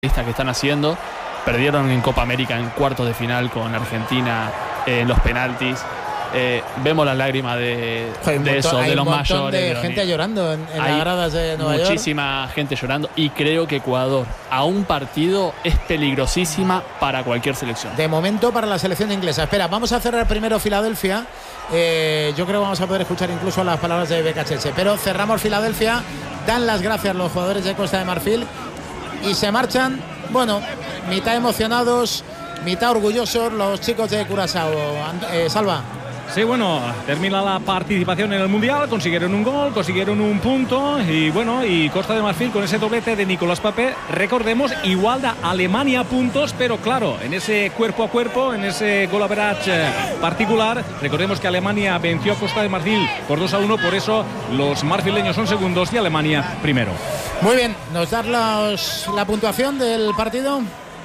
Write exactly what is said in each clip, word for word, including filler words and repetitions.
que están haciendo. Perdieron en Copa América en cuartos de final con Argentina eh, en los penaltis. Eh, vemos las lágrimas de, Joder, de montón, eso, de los mayores. mayores. Hay de gente llorando en, en las gradas de Nueva York. Muchísima gente llorando y creo que Ecuador a un partido es peligrosísima para cualquier selección. De momento para la selección inglesa. Espera, vamos a cerrar primero Filadelfia. Eh, yo creo que vamos a poder escuchar incluso las palabras de Becachese. Pero cerramos Filadelfia. Dan las gracias los jugadores de Costa de Marfil y se marchan, bueno, mitad emocionados, mitad orgullosos los chicos de Curazao. Eh, Salva. Sí, bueno, termina la participación en el Mundial, consiguieron un gol, consiguieron un punto y bueno, y Costa de Marfil con ese doblete de Nicolás Papé, recordemos, igualda Alemania puntos, pero claro, en ese cuerpo a cuerpo, en ese goal average particular, recordemos que Alemania venció a Costa de Marfil por dos a uno, por eso los marfileños son segundos y Alemania primero. Muy bien, ¿nos das los, la puntuación del partido?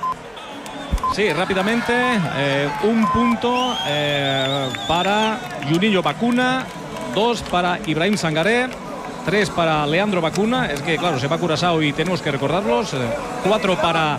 Sí, rápidamente, eh, un punto eh, para Juninho Bacuna, dos para Ibrahim Sangaré, tres para Leandro Bacuna, es que claro, se va a Curazao y tenemos que recordarlos, eh, cuatro para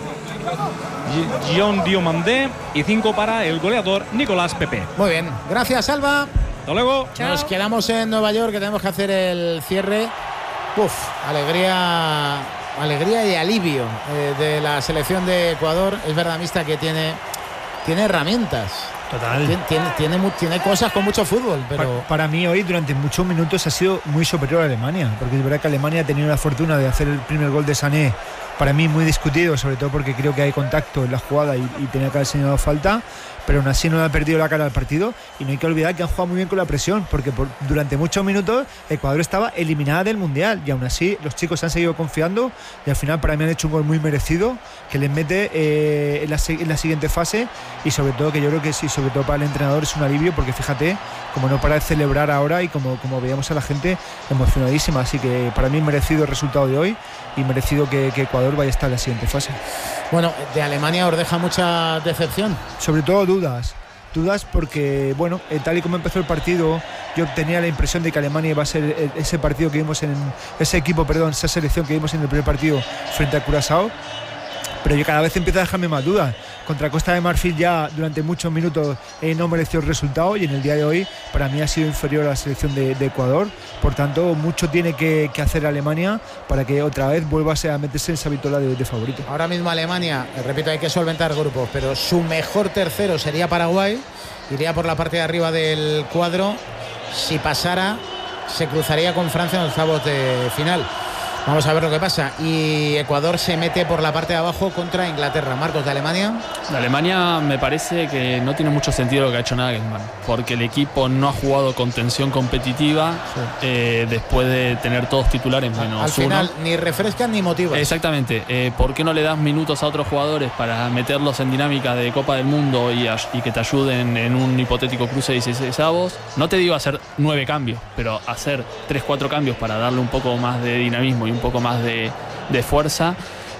John Diomandé y cinco para el goleador Nicolás Pepe. Muy bien, gracias Alba. Hasta luego. Chao. Nos quedamos en Nueva York, que tenemos que hacer el cierre. Uf, alegría... Alegría y alivio eh, de la selección de Ecuador. Es verdad, Mista, que tiene, tiene herramientas. Total. Tiene, tiene, tiene, tiene cosas con mucho fútbol. Pero para, para mí hoy durante muchos minutos ha sido muy superior a Alemania. Porque es verdad que Alemania ha tenido la fortuna de hacer el primer gol de Sané. Para mí muy discutido, sobre todo porque creo que hay contacto en la jugada y, y tenía que haber señalado falta. Pero aún así no le ha perdido la cara al partido y no hay que olvidar que han jugado muy bien con la presión, porque por, durante muchos minutos Ecuador estaba eliminada del Mundial y aún así los chicos han seguido confiando y al final para mí han hecho un gol muy merecido que les mete eh, en, la, en la siguiente fase y sobre todo que yo creo que sí, sobre todo para el entrenador es un alivio porque fíjate como no para de celebrar ahora y como, como veíamos a la gente emocionadísima, así que para mí merecido el resultado de hoy y merecido que, que Ecuador vaya a estar en la siguiente fase. Bueno, de Alemania os deja mucha decepción. Sobre todo dudas, dudas porque, bueno, eh, tal y como empezó el partido, yo tenía la impresión de que Alemania iba a ser ese partido que vimos en, ese equipo, perdón, esa selección que vimos en el primer partido frente a Curazao, pero yo cada vez empieza a dejarme más dudas. Contra Costa de Marfil ya durante muchos minutos eh, no mereció el resultado y en el día de hoy para mí ha sido inferior a la selección de, de Ecuador. Por tanto, mucho tiene que, que hacer Alemania para que otra vez vuelva a meterse en esa vitola de, de favorito. Ahora mismo Alemania, repito, hay que solventar grupos, pero su mejor tercero sería Paraguay, iría por la parte de arriba del cuadro. Si pasara, se cruzaría con Francia en los octavos de final. Vamos a ver lo que pasa. Y Ecuador se mete por la parte de abajo contra Inglaterra. Marcos, de Alemania. De Alemania me parece que no tiene mucho sentido lo que ha hecho Nagelsmann, porque el equipo no ha jugado con tensión competitiva sí. eh, después de tener todos titulares menos Al final, uno. Ni refrescan ni motivan. Exactamente. Eh, ¿Por qué no le das minutos a otros jugadores para meterlos en dinámica de Copa del Mundo y, y que te ayuden en un hipotético cruce de dieciseisavos? No te digo hacer nueve cambios, pero hacer tres, cuatro cambios para darle un poco más de dinamismo y un poco más de, de fuerza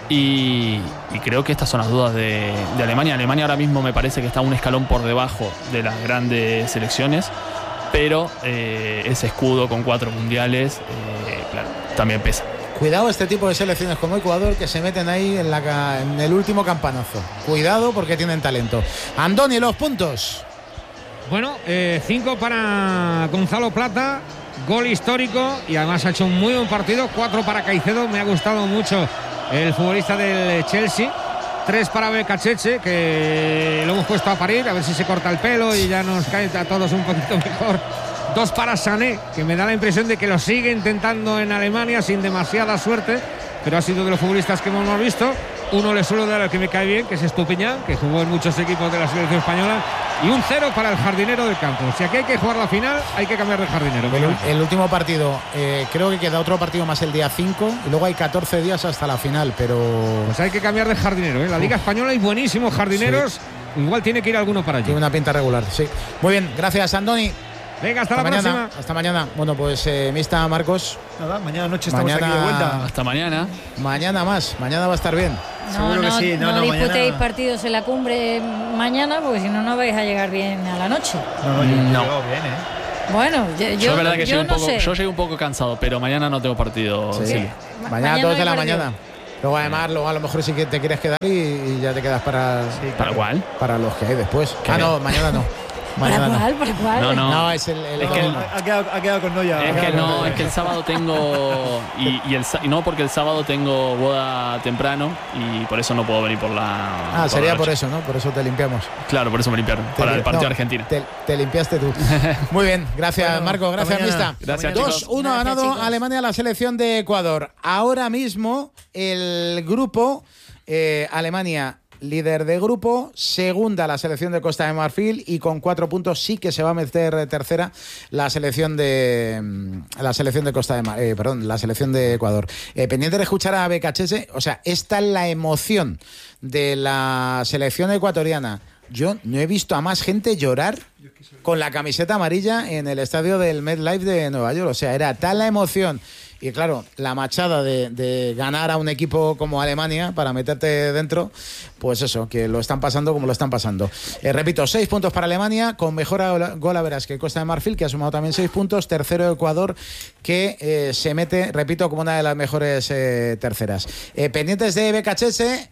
y, y creo que estas son las dudas de, de Alemania. Alemania ahora mismo me parece que está un escalón por debajo de las grandes selecciones, pero eh, ese escudo con cuatro mundiales eh, claro, también pesa. Cuidado este tipo de selecciones como Ecuador que se meten ahí en, la, en el último campanazo. Cuidado porque tienen talento. Andoni, los puntos. Bueno, eh, cinco para Gonzalo Plata. Gol histórico y además ha hecho un muy buen partido. Cuatro para Caicedo, me ha gustado mucho el futbolista del Chelsea. Tres para Becachese, que lo hemos puesto a parir, a ver si se corta el pelo y ya nos cae a todos un poquito mejor. Dos para Sané, que me da la impresión de que lo sigue intentando en Alemania sin demasiada suerte, pero ha sido de los futbolistas que hemos visto. Uno le suelo dar al que me cae bien, que es Estupiñán, que jugó en muchos equipos de la selección española. Y un cero para el jardinero del campo. Si aquí hay que jugar la final, hay que cambiar de jardinero. El, el último partido, eh, creo que queda otro partido más el día cinco y luego hay catorce días hasta la final, pero... Pues hay que cambiar de jardinero, ¿eh? La Liga Española hay buenísimos jardineros. Sí. Igual tiene que ir alguno para allí. Tiene una pinta regular, sí. Muy bien, gracias, Andoni. Venga, hasta, hasta la mañana, próxima. Hasta mañana. Bueno, pues eh, Mista, Marcos. Nada, mañana noche estamos mañana, aquí de vuelta. Hasta mañana. Mañana más, mañana va a estar bien. No, Seguro no, que sí. No, no, no, disputéis mañana... partidos en la cumbre mañana, porque si no, no vais a llegar bien a la noche. No, no, yo, no. yo bien, ¿eh? Bueno, yo, yo, yo, verdad que yo un no poco, sé. yo llegué un poco cansado, pero mañana no tengo partido. Sí. Sí. Mañana a dos de la mañana. Luego además, luego a lo mejor sí que te quieres quedar y, y ya te quedas para, sí, ¿para cuál? Para los que hay después. Ah, no, mañana no. ¿Para Mañana cuál? no. ¿Para cuál? No, no. No, es el. el Es que el- Ha quedado, ha quedado con Noya. Es Ha que quedado con no, Noya. es que el sábado tengo. Y, y el, sa- y no, porque el sábado tengo boda temprano y por eso no puedo venir por la. Ah, por sería la por noche. eso, ¿no? Por eso te limpiamos. Claro, por eso me limpiaron. Te Para li- el partido no, de Argentina. Te, te limpiaste tú. Muy bien, gracias Bueno, Marco, hasta gracias mañana. Mista. Gracias, dos chicos. uno ha Gracias, ganado chicos. Alemania a la selección de Ecuador. Ahora mismo el grupo, eh, Alemania líder de grupo, segunda la selección de Costa de Marfil y con cuatro puntos sí que se va a meter tercera la selección de mm, la selección de Costa de Mar, eh, perdón, la selección de Ecuador. Eh, pendiente de escuchar a Becachese, o sea, esta es la emoción de la selección ecuatoriana. Yo no he visto a más gente llorar con la camiseta amarilla en el estadio del MetLife de Nueva York. O sea, era tal la emoción. Y claro, la machada de, de ganar a un equipo como Alemania para meterte dentro, pues eso, que lo están pasando como lo están pasando. Eh, repito, seis puntos para Alemania, con mejor gol a veras que Costa de Marfil, que ha sumado también seis puntos. Tercero Ecuador, que eh, se mete, repito, como una de las mejores eh, terceras. Eh, pendientes de Becachese.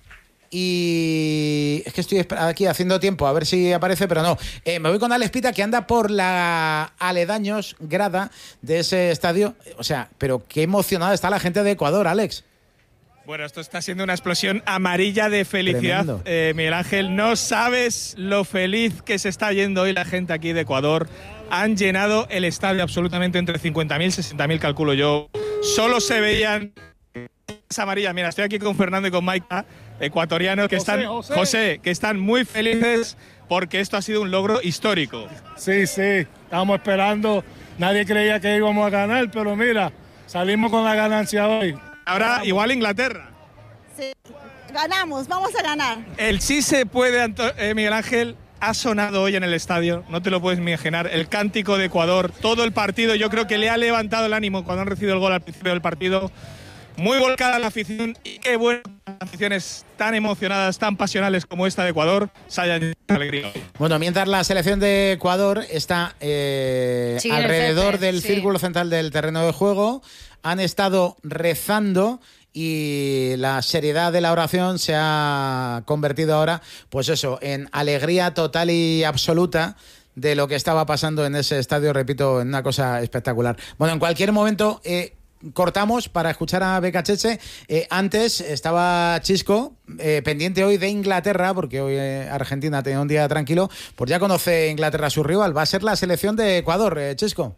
Y es que estoy aquí haciendo tiempo a ver si aparece, pero no. Eh, me voy con Alex Pita, que anda por la aledaños grada de ese estadio. O sea, pero qué emocionada está la gente de Ecuador, Alex. Bueno, esto está siendo una explosión amarilla de felicidad. Eh, Miguel Ángel, no sabes lo feliz que se está yendo hoy la gente aquí de Ecuador. Han llenado el estadio absolutamente entre cincuenta mil, sesenta mil, calculo yo. Solo se veían amarillas. Mira, estoy aquí con Fernando y con Maika, ecuatorianos, que están, José. José, que están muy felices porque esto ha sido un logro histórico. Sí, sí, estamos esperando. Nadie creía que íbamos a ganar, pero mira, salimos con la ganancia hoy. Ahora igual Inglaterra. Sí, ganamos, vamos a ganar. El sí se puede, Anto- eh, Miguel Ángel, ha sonado hoy en el estadio, no te lo puedes ni imaginar, el cántico de Ecuador, todo el partido, yo creo que le ha levantado el ánimo cuando han recibido el gol al principio del partido. Muy volcada la afición y qué bueno que las aficiones tan emocionadas, tan pasionales como esta de Ecuador se hayan llenado de alegría hoy. Bueno, mientras la selección de Ecuador está eh, Sí, en el alrededor césped, del sí. círculo central del terreno de juego, han estado rezando y la seriedad de la oración se ha convertido ahora, pues eso, en alegría total y absoluta de lo que estaba pasando en ese estadio, repito, en una cosa espectacular. Bueno, en cualquier momento eh, cortamos para escuchar a Becachese. Eh, antes estaba Chisco, eh, pendiente hoy de Inglaterra, porque hoy eh, Argentina tenía un día tranquilo, pues ya conoce Inglaterra a su rival, va a ser la selección de Ecuador, eh, Chisco.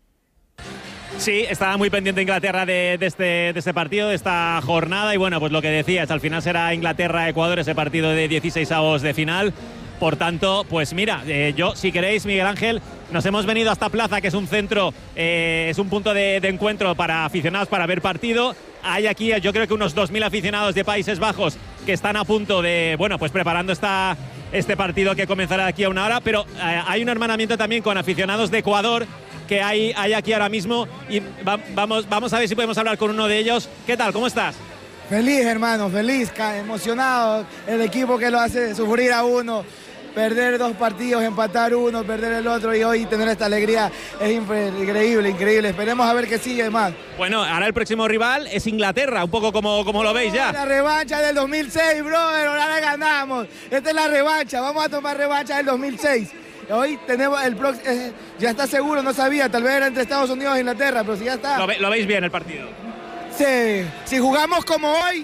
Sí, estaba muy pendiente Inglaterra de, de, este, de este partido, de esta jornada. Y bueno, pues lo que decías, al final será Inglaterra-Ecuador ese partido de dieciseisavos de final. Por tanto, pues mira, eh, yo, si queréis, Miguel Ángel, nos hemos venido a esta plaza, que es un centro, eh, es un punto de, de encuentro para aficionados para ver partido. Hay aquí, yo creo que unos dos mil aficionados de Países Bajos que están a punto de, bueno, pues preparando esta, este partido que comenzará aquí a una hora. Pero eh, hay un hermanamiento también con aficionados de Ecuador que hay, hay aquí ahora mismo y va, vamos, vamos a ver si podemos hablar con uno de ellos. ¿Qué tal? ¿Cómo estás? Feliz, hermano, feliz, ca- emocionado. El equipo que lo hace sufrir a uno, perder dos partidos, empatar uno, perder el otro y hoy tener esta alegría es infe- increíble, increíble. Esperemos a ver qué sigue más. Bueno, ahora el próximo rival es Inglaterra, un poco como, como lo veis ya. La revancha del dos mil seis, brother, ahora la ganamos. Esta es la revancha, vamos a tomar revancha del dos mil seis. Hoy tenemos el próximo, eh, ya está seguro, no sabía, tal vez era entre Estados Unidos e Inglaterra, pero si ya está. Lo, ve- lo veis bien el partido. Sí, si jugamos como hoy,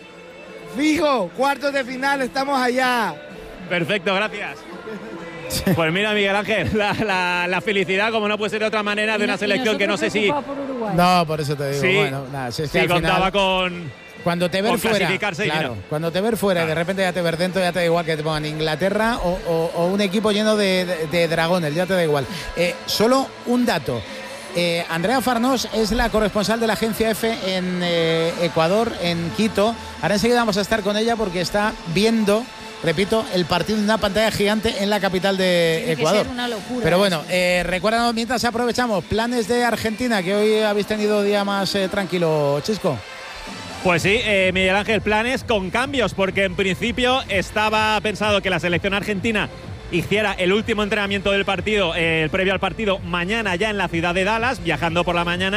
fijo, cuartos de final, estamos allá. Perfecto, gracias. Pues mira, Miguel Ángel, la, la- la felicidad, como no puede ser de otra manera, de Y no- una y selección que no sé nosotros si, preocupados por Uruguay. No, por eso te digo, Sí. bueno, nada, si es que si al final- contaba con... Cuando te ver Con fuera, clasificarse y claro, mira. cuando te ver fuera y de repente ya te ver dentro, ya te da igual que te pongan Inglaterra o, o- o un equipo lleno de, de- de dragones, ya te da igual. Eh, solo un dato. Eh, Andrea Farnós es la corresponsal de la agencia F en eh, Ecuador, en Quito. Ahora enseguida vamos a estar con ella porque está viendo, repito, el partido en una pantalla gigante en la capital de Tiene que Ecuador. ser una locura Pero bueno, eso. eh, recuérdanos mientras aprovechamos planes de Argentina, que hoy habéis tenido día más eh, tranquilo, Chisco. Pues sí, eh, Miguel Ángel, planes con cambios, porque en principio estaba pensado que la selección argentina hiciera el último entrenamiento del partido, eh, el previo al partido, mañana ya en la ciudad de Dallas, viajando por la mañana,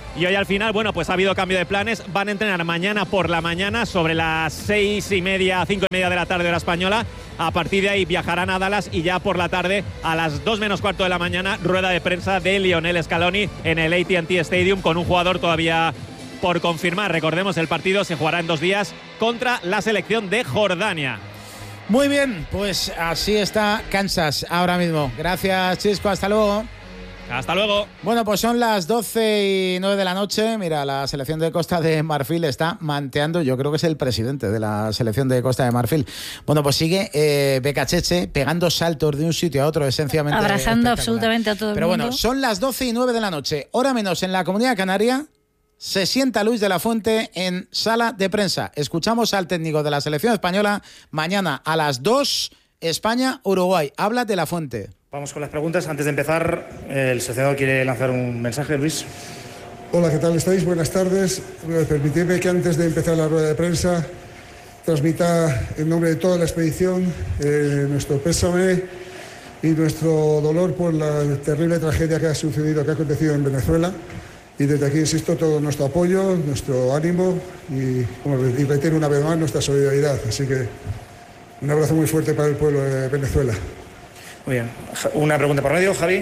Y hoy al final, bueno, pues ha habido cambio de planes. Van a entrenar mañana por la mañana sobre las seis y media, cinco y media de la tarde hora española. A partir de ahí viajarán a Dallas y ya por la tarde a las dos menos cuarto de la mañana rueda de prensa de Lionel Scaloni en el A T and T Stadium con un jugador todavía por confirmar. Recordemos, el partido se jugará en dos días contra la selección de Jordania. Muy bien, pues así está Kansas ahora mismo. Gracias, Chisco, hasta luego. Hasta luego. Bueno, pues son las doce y nueve de la noche. Mira, la selección de Costa de Marfil está manteando, yo creo que es el presidente de la selección de Costa de Marfil. Bueno, pues sigue eh, Becacheche pegando saltos de un sitio a otro, esencialmente. Abrazando absolutamente a todo el Pero mundo. Pero bueno, son las doce y nueve de la noche. Hora menos en la Comunidad Canaria. Se sienta Luis de la Fuente en sala de prensa. Escuchamos al técnico de la selección española mañana a las dos, España-Uruguay. Habla de la Fuente. Vamos con las preguntas. Antes de empezar, el seleccionador quiere lanzar un mensaje, Luis. Hola, ¿qué tal estáis? Buenas tardes. Permitidme que antes de empezar la rueda de prensa transmita en nombre de toda la expedición eh, nuestro pésame y nuestro dolor por la terrible tragedia que ha sucedido, que ha acontecido en Venezuela. Y desde aquí, insisto, todo nuestro apoyo, nuestro ánimo y, bueno, y reitero una vez más nuestra solidaridad. Así que un abrazo muy fuerte para el pueblo de Venezuela. Muy bien. Una pregunta por medio, Javi.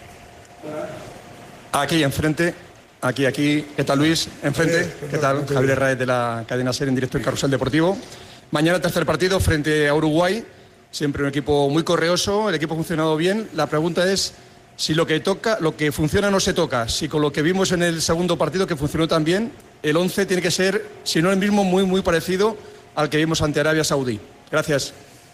Aquí enfrente, aquí, aquí. ¿Qué tal, Luis? Enfrente. Eh, ¿Qué tal? Javier Raez de la cadena SER en directo en Carrusel Deportivo. Mañana tercer partido frente a Uruguay. Siempre un equipo muy correoso, el equipo ha funcionado bien. La pregunta es si lo que toca, lo que funciona no se toca. Si con lo que vimos en el segundo partido, que funcionó tan bien, el once tiene que ser, si no el mismo, muy, muy parecido al que vimos ante Arabia Saudí. Gracias.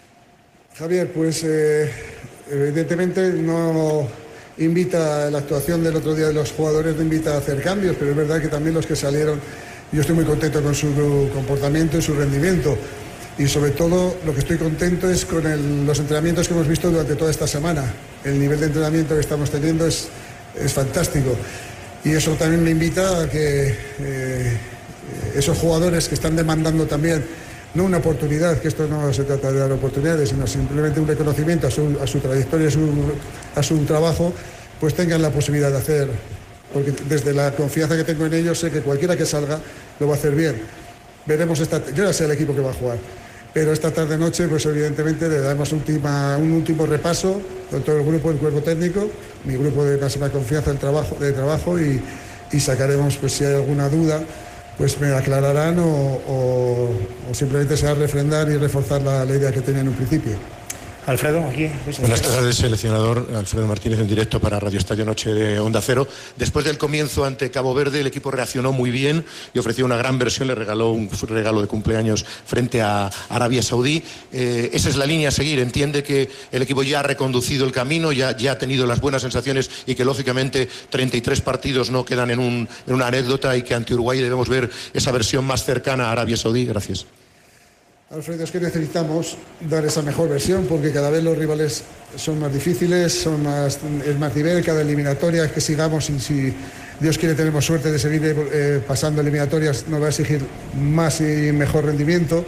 Javier, pues eh, evidentemente no invita, la actuación del otro día de los jugadores no invita a hacer cambios, pero es verdad que también los que salieron, yo estoy muy contento con su comportamiento y su rendimiento. Y sobre todo lo que estoy contento es con el, los entrenamientos que hemos visto durante toda esta semana. El nivel de entrenamiento que estamos teniendo es, es fantástico. Y eso también me invita a que eh, esos jugadores que están demandando también, no una oportunidad, que esto no se trata de dar oportunidades, sino simplemente un reconocimiento a su, a su trayectoria, a su, a su trabajo, pues tengan la posibilidad de hacer. Porque desde la confianza que tengo en ellos sé que cualquiera que salga lo va a hacer bien. Veremos esta, yo ya sé el equipo que va a jugar. Pero esta tarde-noche, pues evidentemente le damos última, un último repaso con todo el grupo, el cuerpo técnico, mi grupo de máxima confianza del trabajo, de trabajo y, y sacaremos, pues si hay alguna duda, pues me aclararán o, o, o simplemente se va a refrendar y reforzar la, la idea que tenía en un principio. Alfredo, aquí. Buenas tardes, seleccionador. Alfredo Martínez en directo para Radio Estadio Noche de Onda Cero. Después del comienzo ante Cabo Verde, el equipo reaccionó muy bien y ofreció una gran versión, le regaló un regalo de cumpleaños frente a Arabia Saudí. Eh, esa es la línea a seguir. Entiende que el equipo ya ha reconducido el camino, ya, ya ha tenido las buenas sensaciones y que lógicamente treinta y tres partidos no quedan en, un, en una anécdota y que ante Uruguay debemos ver esa versión más cercana a Arabia Saudí. Gracias. Alfredo, es que necesitamos dar esa mejor versión porque cada vez los rivales son más difíciles, son más, es más nivel, cada eliminatoria que sigamos y si Dios quiere tenemos suerte de seguir eh, pasando eliminatorias, nos va a exigir más y mejor rendimiento.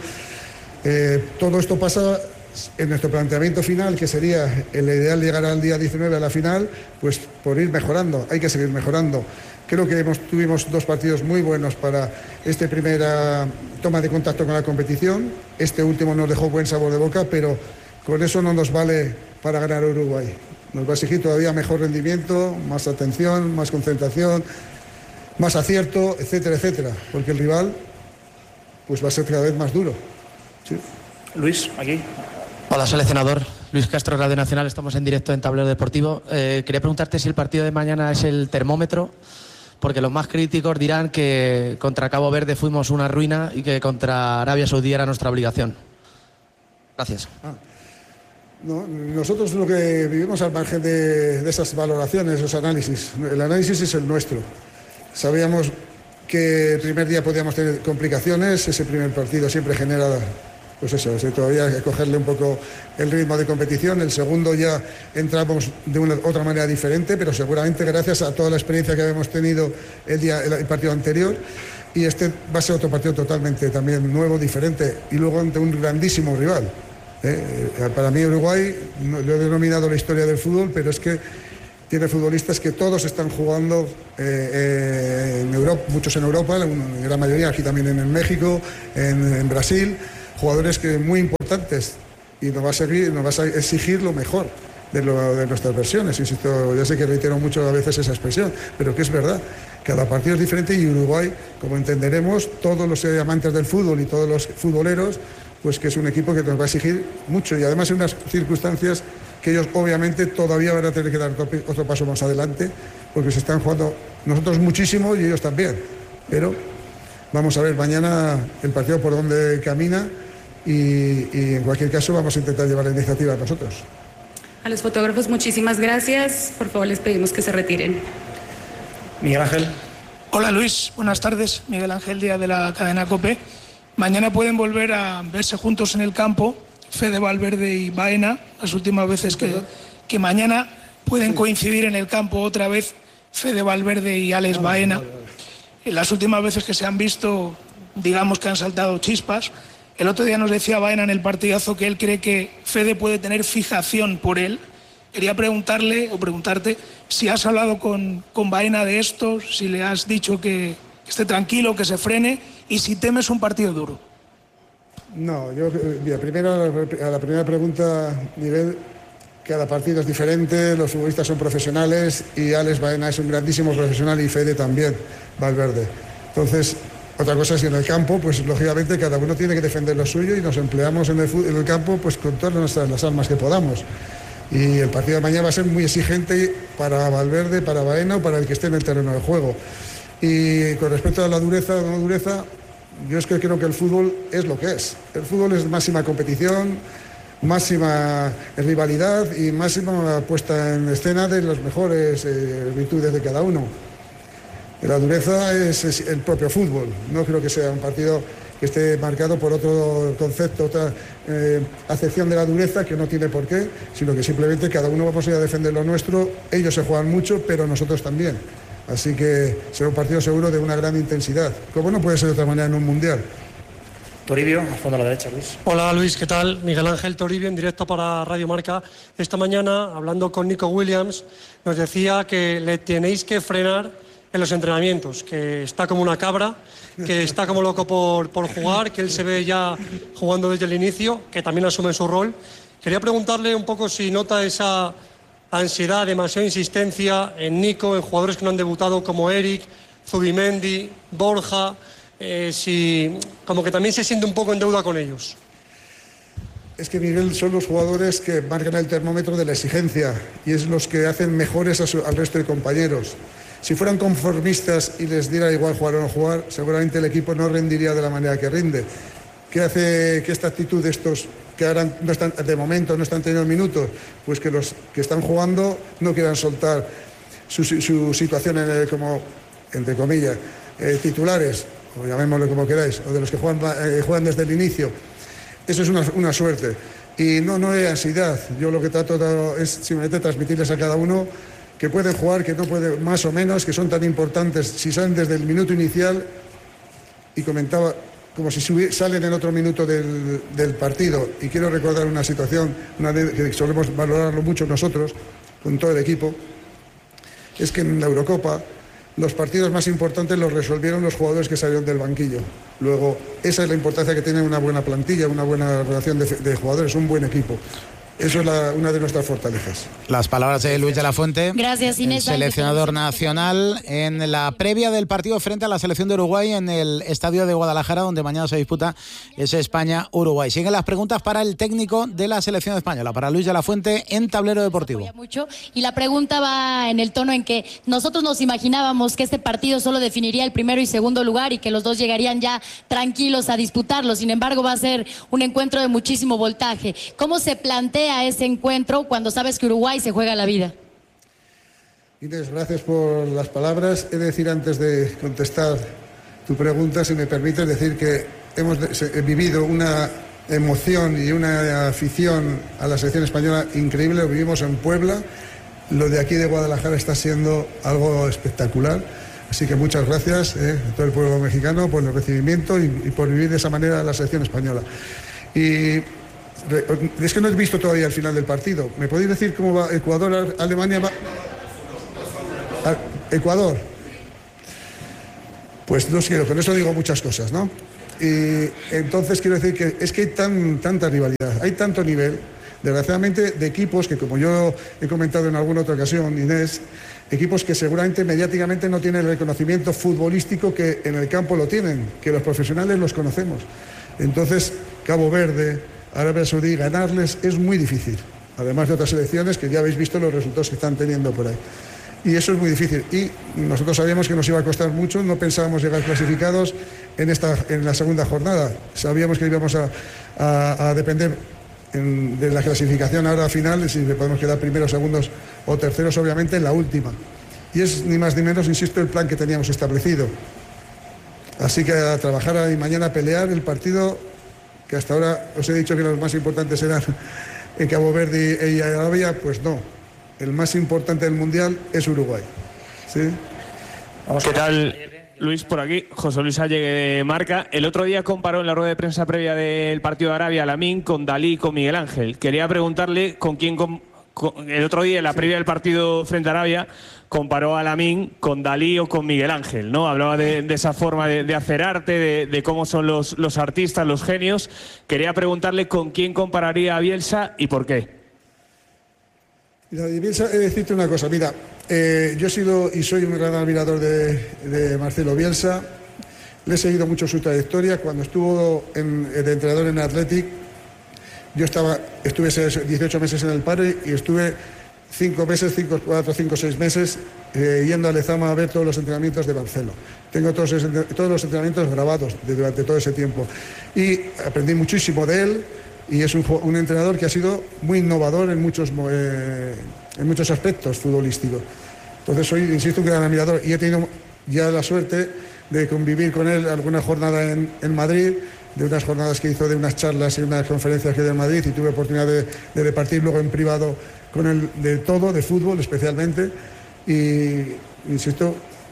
Eh, todo esto pasa en nuestro planteamiento final, que sería el ideal llegar al día diecinueve a la final, pues por ir mejorando, hay que seguir mejorando. Creo que hemos, tuvimos dos partidos muy buenos para esta primera toma de contacto con la competición. Este último nos dejó buen sabor de boca, pero con eso no nos vale para ganar a Uruguay. Nos va a exigir todavía mejor rendimiento, más atención, más concentración, más acierto, etcétera, etcétera. Porque el rival pues va a ser cada vez más duro. ¿Sí? Luis, aquí. Hola, seleccionador. Luis Castro, Radio Nacional. Estamos en directo en Tablero Deportivo. Eh, quería preguntarte si el partido de mañana es el termómetro, porque los más críticos dirán que contra Cabo Verde fuimos una ruina y que contra Arabia Saudí era nuestra obligación. Gracias. Ah. No, nosotros lo que vivimos al margen de, de esas valoraciones, esos análisis. El análisis es el nuestro. Sabíamos que el primer día podíamos tener complicaciones, ese primer partido siempre genera, pues eso, todavía hay que cogerle un poco el ritmo de competición. El segundo ya entramos de una otra manera diferente, pero seguramente gracias a toda la experiencia que habíamos tenido el, día, el partido anterior. Y este va a ser otro partido totalmente también nuevo, diferente, y luego ante un grandísimo rival. Eh, para mí Uruguay, lo he denominado la historia del fútbol, pero es que tiene futbolistas que todos están jugando eh, eh, en Europa, muchos en Europa, en gran mayoría aquí también en, en México, en, en Brasil, jugadores que muy importantes, y nos va a seguir, nos va a exigir lo mejor de, lo, de nuestras versiones. Insisto, ya sé que reitero mucho a veces esa expresión, pero que es verdad. Cada partido es diferente y Uruguay, como entenderemos, todos los amantes del fútbol y todos los futboleros, pues que es un equipo que nos va a exigir mucho y además en unas circunstancias que ellos obviamente todavía van a tener que dar otro paso más adelante, porque se están jugando nosotros muchísimo y ellos también. Pero vamos a ver mañana el partido por dónde camina y, y en cualquier caso vamos a intentar llevar la iniciativa a nosotros. A los fotógrafos, muchísimas gracias. Por favor, les pedimos que se retiren. Miguel Ángel. Hola Luis, buenas tardes. Miguel Ángel, día de la cadena COPE. Mañana pueden volver a verse juntos en el campo, Fede Valverde y Baena, las últimas veces que, que mañana pueden coincidir en el campo otra vez Fede Valverde y Alex Baena. En las últimas veces que se han visto, digamos que han saltado chispas. El otro día nos decía Baena en el partidazo que él cree que Fede puede tener fijación por él. Quería preguntarle o preguntarte si has hablado con, con Baena de esto, si le has dicho que, que esté tranquilo, que se frene y si temes un partido duro. No, yo, mira, primero a la primera pregunta, Miguel, cada partido es diferente, los futbolistas son profesionales y Alex Baena es un grandísimo profesional y Fede también, Valverde. Entonces, otra cosa es que en el campo, pues lógicamente cada uno tiene que defender lo suyo y nos empleamos en el, en el campo pues con todas nuestras, las armas que podamos. Y el partido de mañana va a ser muy exigente para Valverde, para Baena o para el que esté en el terreno de juego. Y con respecto a la dureza o no dureza, yo es que creo que el fútbol es lo que es. El fútbol es máxima competición, máxima rivalidad y máxima puesta en escena de las mejores eh, virtudes de cada uno. La dureza es, es el propio fútbol. No creo que sea un partido que esté marcado por otro concepto, otra eh, acepción de la dureza que no tiene por qué, sino que simplemente cada uno vamos a ir a defender lo nuestro. Ellos se juegan mucho, pero nosotros también. Así que será un partido seguro de una gran intensidad, como no puede ser de otra manera en un mundial. Toribio, al fondo a la derecha, Luis. Hola Luis, ¿qué tal? Miguel Ángel Toribio, en directo para Radio Marca. Esta mañana, hablando con Nico Williams, nos decía que le tenéis que frenar en los entrenamientos, que está como una cabra, que está como loco por, por jugar, que él se ve ya jugando desde el inicio, que también asume su rol. Quería preguntarle un poco si nota esa ansiedad, demasiada insistencia en Nico, en jugadores que no han debutado como Eric, Zubimendi, Borja, eh, si como que también se siente un poco en deuda con ellos. Es que Miguel son los jugadores que marcan el termómetro de la exigencia y es los que hacen mejores a su, al resto de compañeros. Si fueran conformistas y les diera igual jugar o no jugar, seguramente el equipo no rendiría de la manera que rinde. ¿Qué hace que esta actitud de estos que ahora no están, de momento no están teniendo minutos? Pues que los que están jugando no quieran soltar su, su situación en el, como, entre comillas, eh, titulares, o llamémoslo como queráis, o de los que juegan, eh, juegan desde el inicio. Eso es una, una suerte. Y no, no hay ansiedad. Yo lo que trato es simplemente transmitirles a cada uno que pueden jugar, que no pueden, más o menos, que son tan importantes si salen desde el minuto inicial, y comentaba como si salen en otro minuto del, del partido. Y quiero recordar una situación, una de, que solemos valorarlo mucho nosotros, con todo el equipo, es que en la Eurocopa los partidos más importantes los resolvieron los jugadores que salieron del banquillo. Luego, esa es la importancia que tiene una buena plantilla, una buena relación de, de jugadores, un buen equipo. Eso es la, una de nuestras fortalezas. Las palabras de Luis de la Fuente, Gracias, Inés, el seleccionador nacional, en la previa del partido frente a la selección de Uruguay en el estadio de Guadalajara, donde mañana se disputa ese España-Uruguay. Siguen las preguntas para el técnico de la selección española, para Luis de la Fuente, en Tablero Deportivo. Mucho, y la pregunta va en el tono en que nosotros nos imaginábamos que este partido solo definiría el primero y segundo lugar y que los dos llegarían ya tranquilos a disputarlo. Sin embargo, va a ser un encuentro de muchísimo voltaje. ¿Cómo se plantea a ese encuentro cuando sabes que Uruguay se juega la vida? Inés, gracias por las palabras. He de decir, antes de contestar tu pregunta, si me permites decir que hemos vivido una emoción y una afición a la selección española increíble. Lo vivimos en Puebla. Lo de aquí de Guadalajara está siendo algo espectacular. Así que muchas gracias eh, a todo el pueblo mexicano por el recibimiento y, y por vivir de esa manera la selección española. Y es que no he visto todavía el final del partido. ¿Me podéis decir cómo va Ecuador, Alemania? Va... Ecuador. Pues no sé, con eso digo muchas cosas, ¿no? Y entonces quiero decir que es que hay tan, tanta rivalidad, hay tanto nivel, desgraciadamente, de equipos que, como yo he comentado en alguna otra ocasión, Inés, equipos que seguramente mediáticamente no tienen el reconocimiento futbolístico que en el campo lo tienen, que los profesionales los conocemos. Entonces, Cabo Verde, Arabia Saudí, ganarles es muy difícil, además de otras selecciones que ya habéis visto los resultados que están teniendo por ahí. Y eso es muy difícil. Y nosotros sabíamos que nos iba a costar mucho, no pensábamos llegar clasificados en, esta, en la segunda jornada. Sabíamos que íbamos a, a, a depender en, de la clasificación ahora final, si podemos quedar primeros, segundos o terceros, obviamente, en la última. Y es ni más ni menos, insisto, el plan que teníamos establecido. Así que a trabajar ahí mañana, a pelear el partido, que hasta ahora os he dicho que los más importantes eran en Cabo Verde y Arabia, pues no. El más importante del Mundial es Uruguay. ¿Sí? ¿Qué tal, Luis? Por aquí, José Luis Allegue de Marca. El otro día comparó en la rueda de prensa previa del partido de Arabia a Lamine con Dalí y con Miguel Ángel. Quería preguntarle con quién... Con, con, el otro día, en la previa del partido frente a Arabia, comparó a Lamine con Dalí o con Miguel Ángel, ¿no? Hablaba de, de esa forma de, de hacer arte, de, de cómo son los, los artistas, los genios. Quería preguntarle con quién compararía a Bielsa y por qué. Mira, de Bielsa, he de decirte una cosa. Mira, eh, yo he sido y soy un gran admirador de, de Marcelo Bielsa. Le he seguido mucho su trayectoria. Cuando estuvo en, de entrenador en Athletic, yo estaba, estuve dieciocho meses en el paro y estuve cinco meses, cinco, cuatro, cinco, seis meses eh, yendo a Lezama a ver todos los entrenamientos de Marcelo. Tengo todos, todos los entrenamientos grabados de, durante todo ese tiempo. Y aprendí muchísimo de él. Y es un, un entrenador que ha sido muy innovador en muchos, eh, en muchos aspectos futbolísticos. Entonces soy, insisto, un gran admirador y he tenido ya la suerte de convivir con él alguna jornada en, en Madrid, de unas jornadas que hizo, de unas charlas y unas conferencias que dio en Madrid, y tuve oportunidad de, de departir luego en privado con él de todo, de fútbol especialmente, y insisto,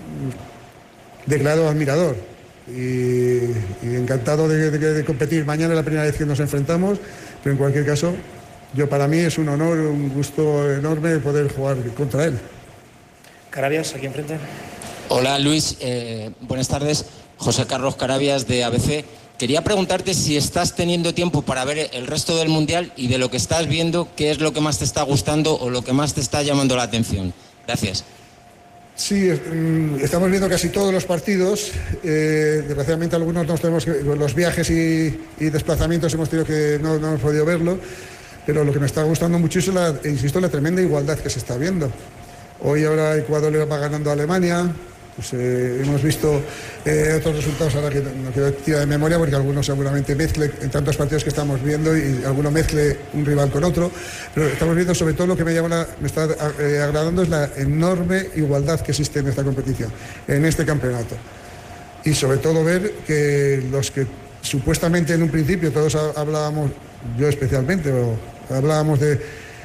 declarado admirador. Y, y encantado de, de, de competir. Mañana es la primera vez que nos enfrentamos, pero en cualquier caso, yo para mí es un honor, un gusto enorme poder jugar contra él. Carabias, aquí enfrente. Hola Luis, eh, buenas tardes. José Carlos Carabias de A B C. Quería preguntarte si estás teniendo tiempo para ver el resto del Mundial y de lo que estás viendo, ¿qué es lo que más te está gustando o lo que más te está llamando la atención? Gracias. Sí, estamos viendo casi todos los partidos. Eh, desgraciadamente algunos nos tenemos que, con los viajes y, y desplazamientos hemos tenido que no, no hemos podido verlo, pero lo que me está gustando mucho es la, insisto, la tremenda igualdad que se está viendo. Hoy ahora Ecuador le va ganando a Alemania. Pues, eh, hemos visto eh, otros resultados ahora que no quiero tirar de memoria porque algunos seguramente mezcle en tantos partidos que estamos viendo y alguno mezcle un rival con otro, pero estamos viendo sobre todo lo que me, llama la, me está eh, agradando es la enorme igualdad que existe en esta competición, en este campeonato, y sobre todo ver que los que supuestamente en un principio todos hablábamos, yo especialmente, pero hablábamos de,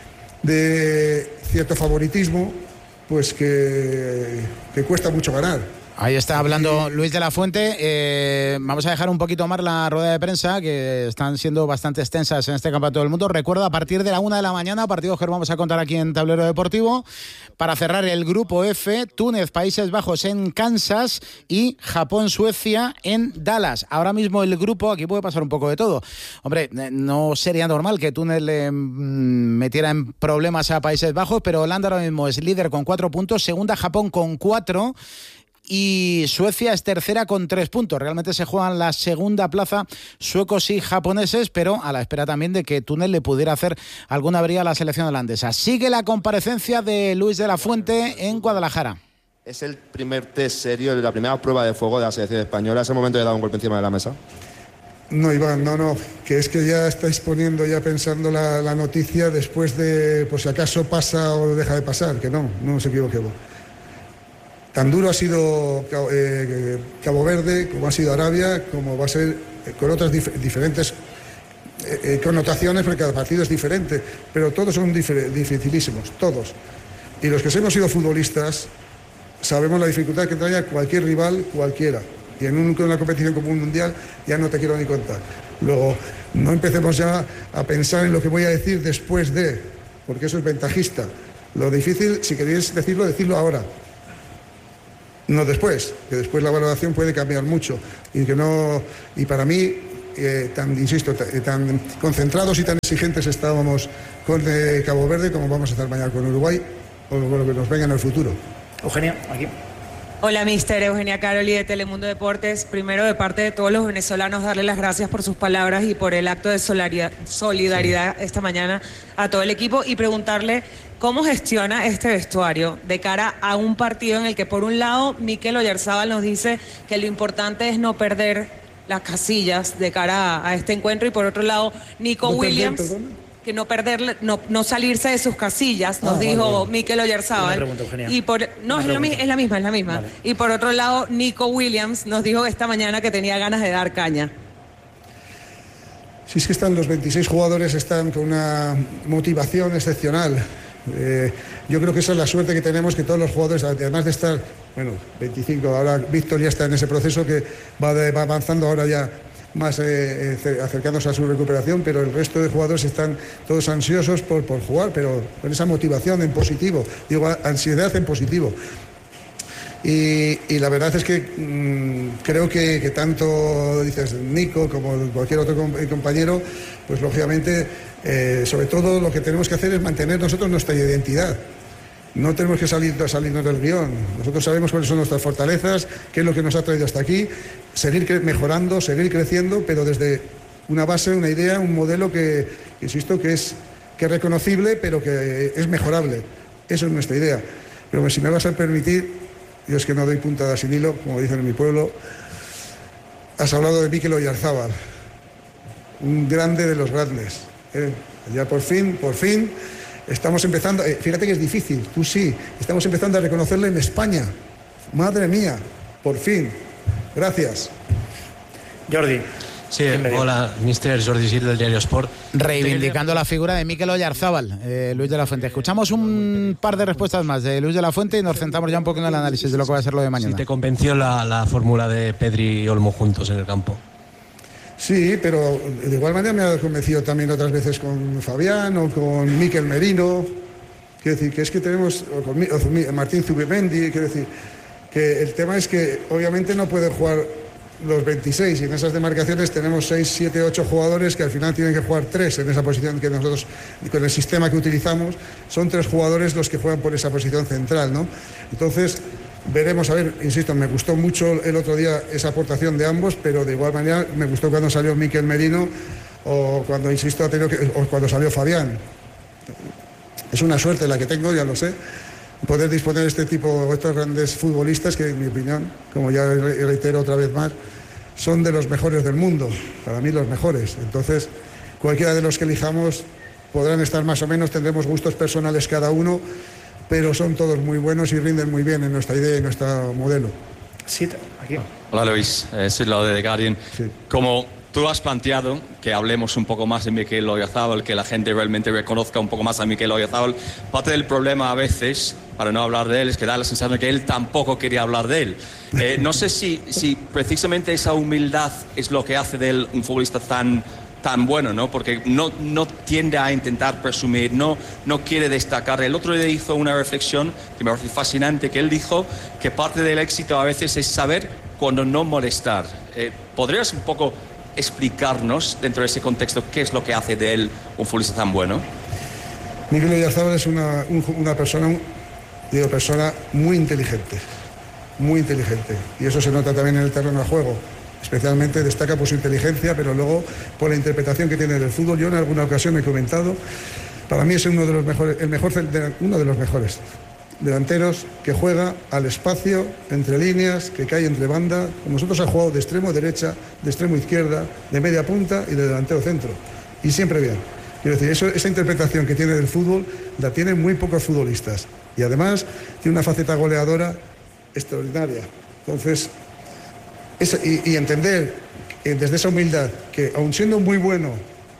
de cierto favoritismo, pues que, que cuesta mucho ganar. Ahí está hablando Luis de la Fuente. Eh, vamos a dejar un poquito más la rueda de prensa, que están siendo bastante extensas en este campeonato del mundo. Recuerdo, a partir de la una de la mañana, partidos que vamos a contar aquí en Tablero Deportivo, para cerrar el grupo F, Túnez, Países Bajos en Kansas y Japón-Suecia en Dallas. Ahora mismo el grupo, aquí puede pasar un poco de todo. Hombre, no sería normal que Túnez le metiera en problemas a Países Bajos, pero Holanda ahora mismo es líder con cuatro puntos, segunda Japón con cuatro, y Suecia es tercera con tres puntos. Realmente se juegan la segunda plaza suecos y japoneses, pero a la espera también de que Túnez le pudiera hacer alguna avería a la selección holandesa. Sigue la comparecencia de Luis de la Fuente en Guadalajara. Es el primer test serio, la primera prueba de fuego de la selección española. ¿Ese momento he dado un golpe encima de la mesa? No, Iván, no, no, que es que ya estáis poniendo, ya pensando la, la noticia después de, por si acaso pasa o deja de pasar, que no, no nos equivoquemos. Tan duro ha sido eh, Cabo Verde, como ha sido Arabia, como va a ser eh, con otras dif- diferentes eh, eh, connotaciones, porque cada partido es diferente, pero todos son dif- dificilísimos, todos. Y los que hemos sido futbolistas sabemos la dificultad que trae cualquier rival, cualquiera. Y en un, una competición como un mundial ya no te quiero ni contar. Luego, no empecemos ya a pensar en lo que voy a decir después de, porque eso es ventajista. Lo difícil, si queréis decirlo, decirlo ahora. no después, que después la valoración puede cambiar mucho y que no, y para mí, eh, tan, insisto, tan, tan concentrados y tan exigentes estábamos con eh, Cabo Verde como vamos a estar mañana con Uruguay o con lo que nos venga en el futuro. Eugenia, aquí. Hola, mister Eugenia Caroli de Telemundo Deportes. Primero, de parte de todos los venezolanos, darle las gracias por sus palabras y por el acto de solidaridad, solidaridad esta mañana a todo el equipo y preguntarle cómo gestiona este vestuario de cara a un partido en el que, por un lado, Mikel Oyarzábal nos dice que lo importante es no perder las casillas de cara a, a este encuentro y, por otro lado, Nico ¿No Williams... perder, que no perder, no, no salirse de sus casillas, nos Ah, dijo vale, vale. Mikel Oyarzábal. Una pregunta, Eugenia. Y por, no, Una es, lo mi- pregunta. es la misma, es la misma. Vale. Y por otro lado, Nico Williams nos dijo esta mañana que tenía ganas de dar caña. Si es que están los veintiséis jugadores, están con una motivación excepcional. Eh, yo creo que esa es la suerte que tenemos, que todos los jugadores, además de estar, bueno, veinticinco, ahora Víctor ya está en ese proceso que va, de- va avanzando ahora ya más eh, eh, acercándose a su recuperación, pero el resto de jugadores están todos ansiosos por, por jugar, pero con esa motivación en positivo, digo, ansiedad en positivo. Y, y la verdad es que mmm, creo que, que tanto, dices, Nico como cualquier otro com- compañero, pues lógicamente, eh, sobre todo lo que tenemos que hacer es mantener nosotros nuestra identidad. No tenemos que salir, salirnos del guión. Nosotros sabemos cuáles son nuestras fortalezas, qué es lo que nos ha traído hasta aquí, seguir cre- mejorando, seguir creciendo, pero desde una base, una idea, un modelo que, insisto, que es, que es reconocible, pero que es mejorable. Eso es nuestra idea. Pero si me vas a permitir, yo es que no doy puntada sin hilo, como dicen en mi pueblo, has hablado de Mikel Oyarzábal, un grande de los grandes. ¿eh? Ya por fin, por fin... Estamos empezando, eh, fíjate que es difícil, tú sí, estamos empezando a reconocerle en España. Madre mía, por fin. Gracias. Jordi. Sí, hola, mister Jordi Gil del Diario Sport. Reivindicando la figura de Mikel Oyarzábal, eh, Luis de la Fuente. Escuchamos un par de respuestas más de Luis de la Fuente y nos centramos ya un poco en el análisis de lo que va a ser lo de mañana. Si te convenció la, la fórmula de Pedri y Olmo juntos en el campo. Sí, pero de igual manera me ha convencido también otras veces con Fabián o con Mikel Merino. Quiero decir, que es que tenemos, o con, o con Martín Zubimendi, quiero decir, que el tema es que obviamente no pueden jugar los veintiséis y en esas demarcaciones tenemos seis, siete, ocho jugadores que al final tienen que jugar tres en esa posición que nosotros, con el sistema que utilizamos, son tres jugadores los que juegan por esa posición central, ¿no? Entonces, veremos, a ver, insisto, me gustó mucho el otro día esa aportación de ambos, pero de igual manera me gustó cuando salió Mikel Merino o cuando, insisto, ha tenido que, o cuando salió Fabián. Es una suerte la que tengo, ya lo sé, poder disponer de este tipo, de estos grandes futbolistas que, en mi opinión, como ya reitero otra vez más, son de los mejores del mundo, para mí los mejores. Entonces, cualquiera de los que elijamos podrán estar más o menos, tendremos gustos personales cada uno, pero son todos muy buenos y rinden muy bien en nuestra idea y nuestro modelo. Sí, aquí. Hola Luis, eh, soy Lau de The Guardian. Sí. Como tú has planteado que hablemos un poco más de Mikel Oyarzábal, que la gente realmente reconozca un poco más a Mikel Oyarzábal, parte del problema a veces, para no hablar de él, es que da la sensación de que él tampoco quería hablar de él. Eh, no sé si, si precisamente esa humildad es lo que hace de él un futbolista tan... tan bueno, ¿no? Porque no, no tiende a intentar presumir, no, no quiere destacar. El otro día hizo una reflexión que me parece fascinante, que él dijo que parte del éxito a veces es saber cuando no molestar. Eh, ¿Podrías un poco explicarnos dentro de ese contexto qué es lo que hace de él un futbolista tan bueno? Mikel Oyarzábal es una, un- una persona, un- digo, persona muy inteligente, muy inteligente. Y eso se nota también en el terreno de juego. Especialmente destaca por su inteligencia, pero luego por la interpretación que tiene del fútbol. Yo en alguna ocasión he comentado, para mí es uno de los mejores, el mejor, de- uno de los mejores delanteros que juega al espacio, entre líneas, que cae entre banda. Con nosotros ha jugado de extremo derecha, de extremo izquierda, de media punta y de delantero centro. Y siempre bien. Quiero decir, eso, esa interpretación que tiene del fútbol la tienen muy pocos futbolistas. Y además tiene una faceta goleadora extraordinaria. Entonces, esa- y, y entender eh, desde esa humildad que aun siendo muy bueno,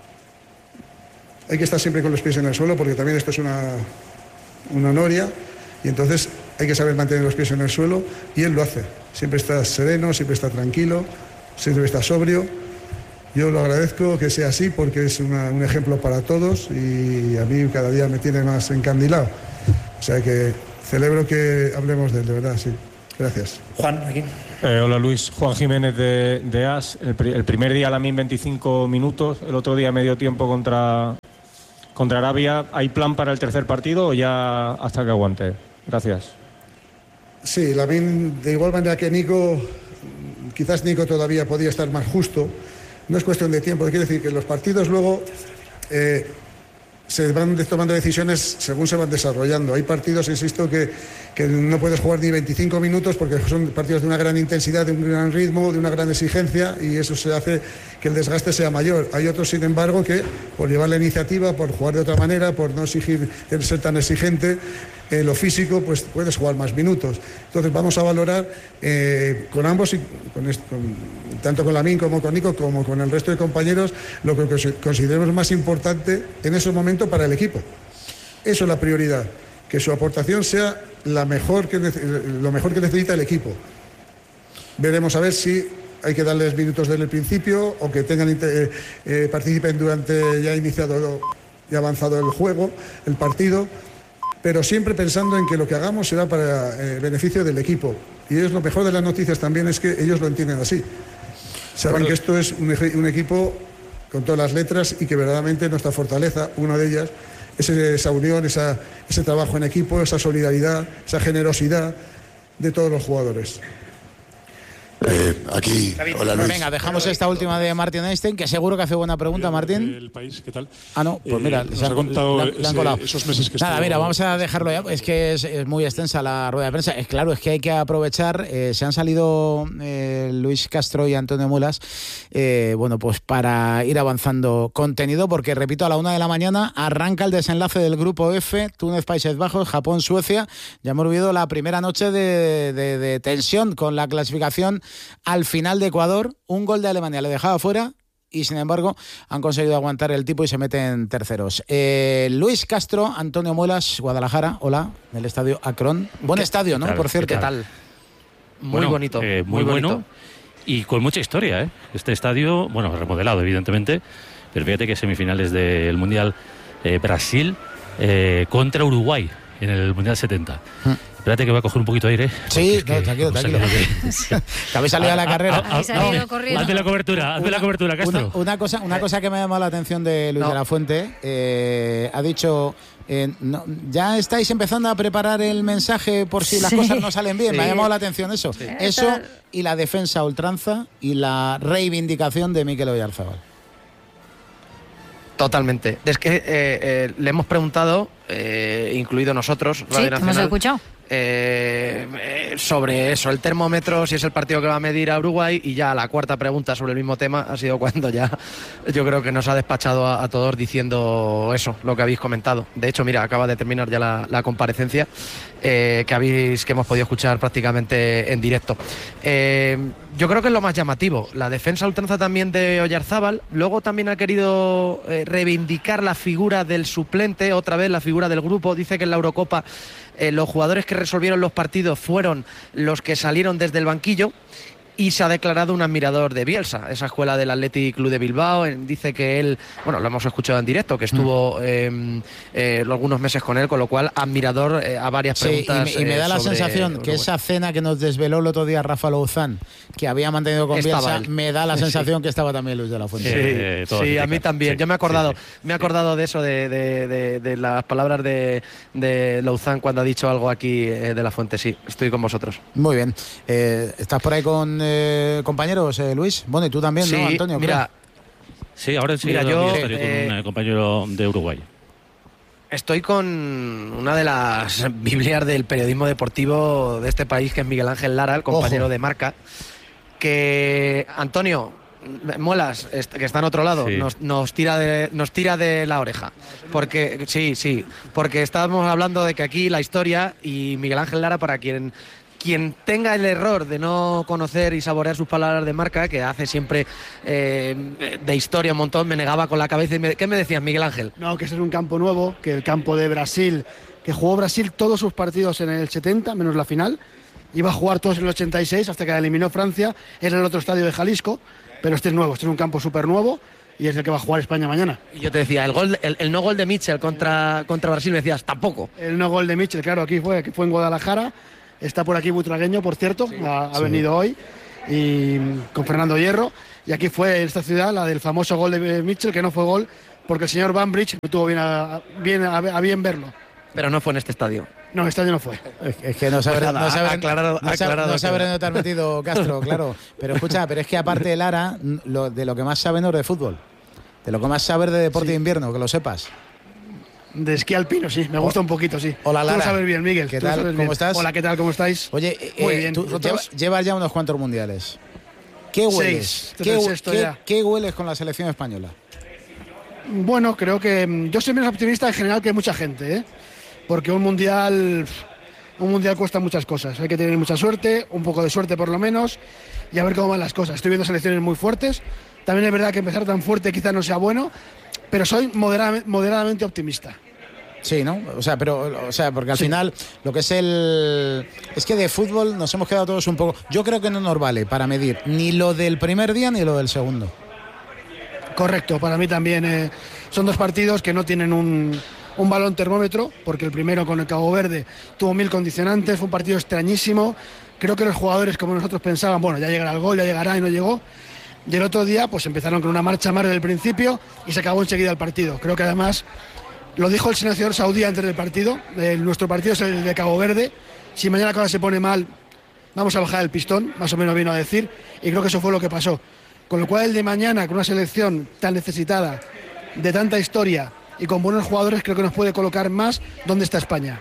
hay que estar siempre con los pies en el suelo, porque también esto es una, una noria, y entonces hay que saber mantener los pies en el suelo, y él lo hace. Siempre está sereno, siempre está tranquilo, siempre está sobrio. Yo lo agradezco que sea así, porque es una- un ejemplo para todos, y a mí cada día me tiene más encandilado. O sea que celebro que hablemos de él, de verdad, sí. Gracias. Juan, aquí. Eh, hola Luis, Juan Jiménez de, de A S. El, el primer día Lamine veinticinco minutos, el otro día medio tiempo contra, contra Arabia. ¿Hay plan para el tercer partido o ya hasta que aguante? Gracias. Sí, Lamine, de igual manera que Nico, quizás Nico todavía podía estar más justo. No es cuestión de tiempo, quiere decir que los partidos luego eh, se van tomando decisiones según se van desarrollando. Hay partidos, insisto, que, que no puedes jugar ni veinticinco minutos porque son partidos de una gran intensidad, de un gran ritmo, de una gran exigencia, y eso se hace que el desgaste sea mayor. Hay otros, sin embargo, que por llevar la iniciativa, por jugar de otra manera, por no exigir ser tan exigente, eh, lo físico, pues puedes jugar más minutos. Entonces vamos a valorar eh, con ambos, y con, con, tanto con Lamine como con Nico, como con el resto de compañeros, lo que consideremos más importante en ese momento para el equipo. Eso es la prioridad, que su aportación sea la mejor que, lo mejor que necesita el equipo. Veremos a ver si hay que darles minutos desde el principio o que tengan eh, eh, participen durante ya iniciado y avanzado el juego, el partido, pero siempre pensando en que lo que hagamos será para eh, beneficio del equipo. Y es lo mejor de las noticias también, es que ellos lo entienden así. Saben que esto es un, un equipo con todas las letras y que verdaderamente nuestra fortaleza, una de ellas, es esa unión, esa, ese trabajo en equipo, esa solidaridad, esa generosidad de todos los jugadores. Eh, aquí, hola Luis. Venga, dejamos esta última de Martin Einstein, que seguro que hace buena pregunta, Martín. El país, ¿qué tal? Ah, no, pues mira, eh, se han, contado la, la han colado. ese, esos meses que Nada, estuvo... mira, vamos a dejarlo ya. Es que es, es muy extensa la rueda de prensa. Es claro, es que hay que aprovechar. Eh, se han salido eh, Luis Castro y Antonio Mulas, eh, bueno, pues para ir avanzando contenido, porque repito, a la una de la mañana arranca el desenlace del grupo F, Túnez, Países Bajos, Japón, Suecia. Ya hemos vivido la primera noche de, de, de tensión con la clasificación al final de Ecuador. Un gol de Alemania le dejaba fuera y sin embargo han conseguido aguantar el tipo y se meten terceros. Eh, Luis Castro, Antonio Muelas, Guadalajara, hola, del estadio Akron. Buen estadio, ¿no? Por cierto. ¿Qué tal? Muy bueno, bonito. Eh, muy, muy bueno bonito. Y con mucha historia, ¿eh? Este estadio, bueno, remodelado evidentemente, pero fíjate que semifinales del Mundial eh, Brasil eh, contra Uruguay en el Mundial setenta. Mm. Espérate que voy a coger un poquito de aire. Sí, no, que, tranquilo, tranquilo. Que, que habéis salido a la carrera. Habéis salido corriendo. Hazte la cobertura, hazte la cobertura, Castro. Una, una, cosa, una cosa que me ha llamado la atención de Luis no. de la Fuente, eh, ha dicho, eh, no, ya estáis empezando a preparar el mensaje por si las sí. cosas no salen bien. Sí. Me ha llamado la atención eso. Sí. Eso y la defensa a ultranza y la reivindicación de Mikel Oyarzabal. Totalmente. Es que eh, eh, le hemos preguntado, eh, incluido nosotros, Radio sí, Nacional, hemos escuchado. Eh, eh, sobre eso, el termómetro, si es el partido que va a medir a Uruguay, y ya la cuarta pregunta sobre el mismo tema ha sido cuando ya yo creo que nos ha despachado a, a todos diciendo eso, lo que habéis comentado. De hecho, mira, acaba de terminar ya la, la comparecencia eh, que habéis que hemos podido escuchar prácticamente en directo. Eh, yo creo que es lo más llamativo, la defensa ultranza también de Oyarzábal. Luego también ha querido eh, reivindicar la figura del suplente, otra vez la figura del grupo. Dice que en la Eurocopa Eh, los jugadores que resolvieron los partidos fueron los que salieron desde el banquillo, y se ha declarado un admirador de Bielsa, esa escuela del Athletic Club de Bilbao. Dice que él, bueno, lo hemos escuchado en directo, que estuvo eh, eh, algunos meses con él, con lo cual admirador eh, a varias preguntas. Sí, y, me, y me da eh, la sobre, sensación que esa cena que nos desveló el otro día Rafa Louzán, que había mantenido con Bielsa, él. me da la sensación sí. que estaba también Luis de la Fuente. Sí, eh, sí a mí también. Sí, Yo me he acordado, sí, sí. me he acordado de eso, de, de, de, de las palabras de, de Louzán cuando ha dicho algo aquí eh, de la Fuente. Sí, estoy con vosotros. Muy bien. Eh, ¿Estás por ahí con eh, compañeros, eh, Luis? Bueno, y tú también, sí, ¿no, Antonio? Mira, sí, ahora sí, mira, yo estaría eh, con un compañero de Uruguay. Estoy con una de las Biblias del periodismo deportivo de este país, que es Miguel Ángel Lara, el compañero Ojo. de Marca, que Antonio Muelas, que está en otro lado, sí. nos, nos tira de nos tira de la oreja, porque sí, sí, porque estábamos hablando de que aquí la historia, y Miguel Ángel Lara, para quien Quien tenga el error de no conocer y saborear sus palabras de Marca, que hace siempre eh, de historia un montón, me negaba con la cabeza. Y me, ¿qué me decías, Miguel Ángel? No, que ese es un campo nuevo, que el campo de Brasil, que jugó Brasil todos sus partidos en el setenta, menos la final, iba a jugar todos en el ochenta y seis, hasta que la eliminó Francia, era el otro estadio de Jalisco, pero este es nuevo, este es un campo súper nuevo, y es el que va a jugar España mañana. Y yo te decía, el gol, el, el no gol de Mitchell contra, contra Brasil, me decías, tampoco. El no gol de Mitchell, claro, aquí fue, que fue en Guadalajara, Está por aquí Butragueño, por cierto, sí, ha, ha sí. venido hoy, y con Fernando Hierro. Y aquí fue en esta ciudad la del famoso gol de Mitchell, que no fue gol, porque el señor Banbridge no tuvo bien a, bien a, a bien verlo. Pero no fue en este estadio. No, este año no fue. Es, es que no sabe, no sabe, aclarado, no sabe, no sabe dónde te has metido, Castro, claro. Pero escucha, pero es que aparte de Lara, lo, de lo que más sabe no es de fútbol. De lo que más sabe es de deporte sí. de invierno, que lo sepas. De esquí alpino, sí, me gusta un poquito, sí. Hola, Lara. Tú lo sabes bien, Miguel. ¿Qué tal? ¿Cómo bien. estás? Hola, ¿qué tal? ¿Cómo estáis? Oye, muy eh, bien. tú llevas, llevas ya unos cuantos mundiales. ¿Qué hueles? Seis, ¿Qué, ¿qué, ¿Qué hueles con la selección española? Bueno, creo que yo soy menos optimista en general que mucha gente, ¿eh? Porque un mundial, un mundial cuesta muchas cosas. Hay que tener mucha suerte, un poco de suerte por lo menos, y a ver cómo van las cosas. Estoy viendo selecciones muy fuertes. También es verdad que empezar tan fuerte quizás no sea bueno, pero soy moderadamente, moderadamente optimista. Sí, ¿no? O sea, pero, o sea, porque al sí. final lo que es el... Es que de fútbol nos hemos quedado todos un poco... Yo creo que no nos vale para medir ni lo del primer día ni lo del segundo. Correcto, para mí también. Eh, son dos partidos que no tienen un... un balón termómetro, porque el primero con el Cabo Verde tuvo mil condicionantes, fue un partido extrañísimo. Creo que los jugadores, como nosotros pensaban, bueno, ya llegará el gol, ya llegará, y no llegó. Y el otro día pues empezaron con una marcha más desde el principio y se acabó enseguida el partido. Creo que además, lo dijo el senador saudí antes del partido, eh, nuestro partido es el de Cabo Verde, si mañana la cosa se pone mal, vamos a bajar el pistón, más o menos vino a decir, y creo que eso fue lo que pasó. Con lo cual el de mañana, con una selección tan necesitada, de tanta historia y con buenos jugadores, creo que nos puede colocar más donde está España.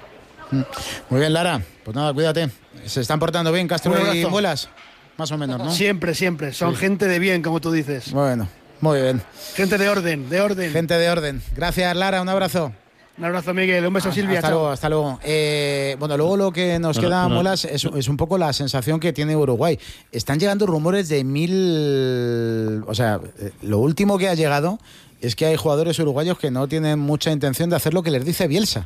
Muy bien, Lara, pues nada, cuídate. ¿Se están portando bien Castro y Muelas? Más o menos, ¿no? Siempre, siempre. Son sí. gente de bien, como tú dices. Bueno, muy bien. Gente de orden, de orden. Gente de orden. Gracias, Lara. Un abrazo. Un abrazo, Miguel. Un beso, ah, Silvia. Hasta Chao. luego, hasta luego. Eh, bueno, luego lo que nos bueno, queda, bueno. Muelas, es, es un poco la sensación que tiene Uruguay. Están llegando rumores de mil... O sea, lo último que ha llegado es que hay jugadores uruguayos que no tienen mucha intención de hacer lo que les dice Bielsa.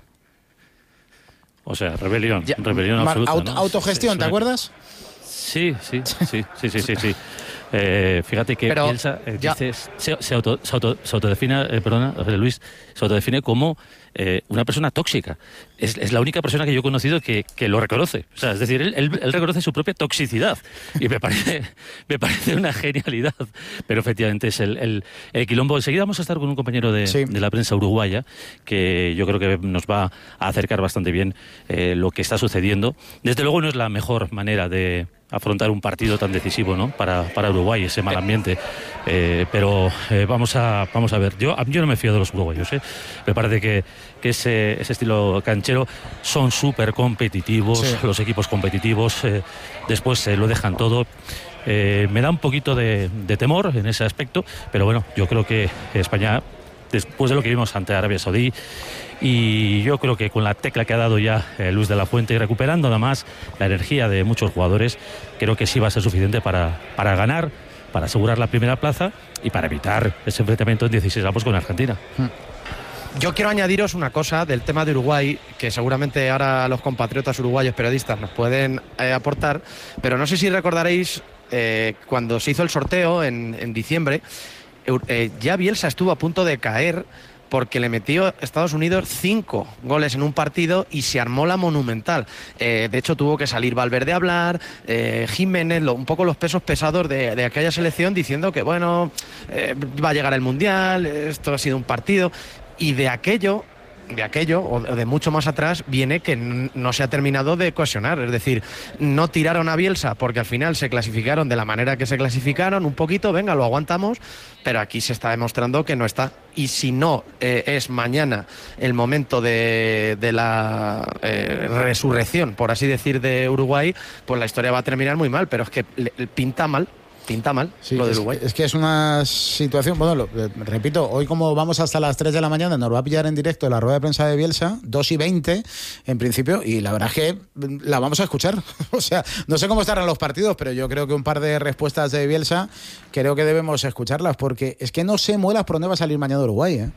O sea, rebelión. Ya, rebelión absoluta, auto, ¿no? Autogestión, ¿te acuerdas? Sí, sí, sí, sí, sí, sí, sí. Eh, fíjate que Pero Bielsa eh, dice, se, se, auto, se, auto, se autodefine, eh, perdona, Luis, se autodefine como eh, una persona tóxica. Es, es la única persona que yo he conocido que, que lo reconoce. O sea, es decir, él, él, él reconoce su propia toxicidad y me parece, me parece una genialidad. Pero efectivamente es el, el, el quilombo. Enseguida vamos a estar con un compañero de, sí. de la prensa uruguaya que yo creo que nos va a acercar bastante bien eh, lo que está sucediendo. Desde luego no es la mejor manera de afrontar un partido tan decisivo, ¿no? Para, para Uruguay, ese mal ambiente. Eh, pero eh, vamos a vamos a ver. Yo, yo no me fío de los uruguayos, ¿eh? Me parece que, que ese, ese estilo canchero son súper competitivos, sí. los equipos competitivos, eh, después eh, lo dejan todo. Eh, me da un poquito de, de temor en ese aspecto, pero bueno, yo creo que España, después de lo que vimos ante Arabia Saudí, y yo creo que con la tecla que ha dado ya eh, Luis de la Fuente y recuperando nada más la energía de muchos jugadores, creo que sí va a ser suficiente para, para ganar, para asegurar la primera plaza y para evitar ese enfrentamiento en dieciséis avos con Argentina. Yo quiero añadiros una cosa del tema de Uruguay, que seguramente ahora los compatriotas uruguayos periodistas nos pueden eh, aportar, pero no sé si recordaréis eh, cuando se hizo el sorteo en, en diciembre, eh, ya Bielsa estuvo a punto de caer porque le metió a Estados Unidos cinco goles en un partido y se armó la monumental. Eh, de hecho, tuvo que salir Valverde a hablar, eh, Jiménez, lo, un poco los pesos pesados de, de aquella selección, diciendo que, bueno, eh, va a llegar el Mundial, esto ha sido un partido. Y de aquello, de aquello, o de mucho más atrás, viene que no se ha terminado de cohesionar. Es decir, no tiraron a Bielsa porque al final se clasificaron de la manera que se clasificaron, un poquito, venga, lo aguantamos, pero aquí se está demostrando que no está. Y si no eh, es mañana el momento de, de la eh, resurrección, por así decir, de Uruguay, pues la historia va a terminar muy mal, pero es que le, pinta mal. Pinta mal, sí, lo de es, Uruguay. Es que es una situación, bueno, lo, eh, repito, hoy como vamos hasta las tres de la mañana, nos va a pillar en directo la rueda de prensa de Bielsa, dos y veinte en principio, y la verdad es que la vamos a escuchar. O sea, no sé cómo estarán los partidos, pero yo creo que un par de respuestas de Bielsa creo que debemos escucharlas, porque es que no sé, Muelas, por dónde va a salir mañana Uruguay, ¿eh?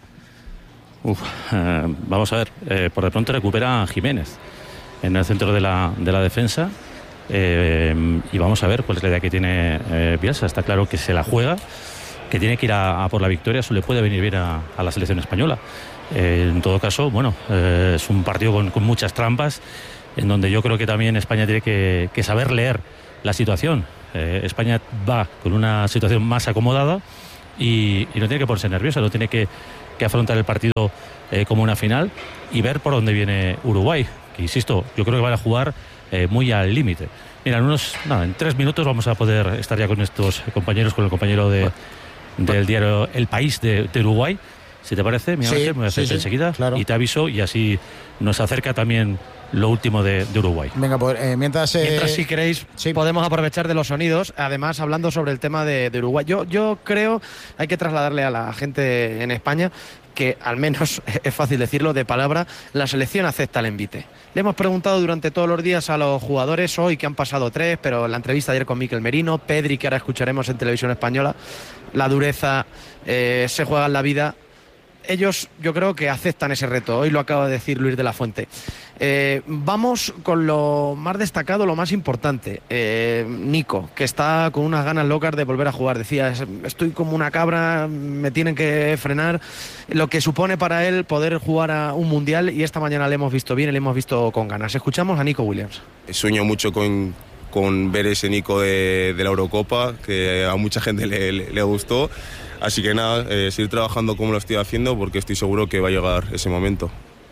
Uf, eh, vamos a ver, eh, por de pronto recupera a Jiménez en el centro de la, de la defensa. Eh, y vamos a ver cuál es la idea que tiene eh, Bielsa. Está claro que se la juega, que tiene que ir a, a por la victoria. Eso le puede venir bien a, a la selección española. Eh, en todo caso, bueno, eh, es un partido con, con muchas trampas, en donde yo creo que también España tiene que, que saber leer la situación. Eh, España va con una situación más acomodada y, y no tiene que ponerse nerviosa, no tiene que, que afrontar el partido eh, como una final y ver por dónde viene Uruguay, que insisto, yo creo que van a jugar eh, muy al límite. Mira, en unos, nada, en tres minutos vamos a poder estar ya con estos compañeros, con el compañero de, del diario El País de, de Uruguay. Si te parece, Miguel Ángel, me voy a hacer sí, sí, enseguida claro. Y te aviso y así nos acerca también lo último de, de Uruguay. Venga, pues eh, mientras... Eh, mientras, si queréis, sí. podemos aprovechar de los sonidos, además hablando sobre el tema de, de Uruguay. Yo, yo creo, hay que trasladarle a la gente en España que, al menos es fácil decirlo de palabra, la selección acepta el envite. Le hemos preguntado durante todos los días a los jugadores, hoy que han pasado tres, pero en la entrevista ayer con Mikel Merino, Pedri, que ahora escucharemos en Televisión Española, la dureza, eh, se juegan la vida. Ellos yo creo que aceptan ese reto, hoy lo acaba de decir Luis de la Fuente. Eh, vamos con lo más destacado, lo más importante. Eh, Nico, que está con unas ganas locas de volver a jugar. Decía, estoy como una cabra, me tienen que frenar. Lo que supone para él poder jugar a un mundial, y esta mañana le hemos visto bien y le hemos visto con ganas. Escuchamos a Nico Williams. Sueño mucho con, con ver ese Nico de, de la Eurocopa, que a mucha gente le, le, le gustó. Así que nada, eh, seguir trabajando como lo estoy haciendo, porque estoy seguro que va a llegar ese momento.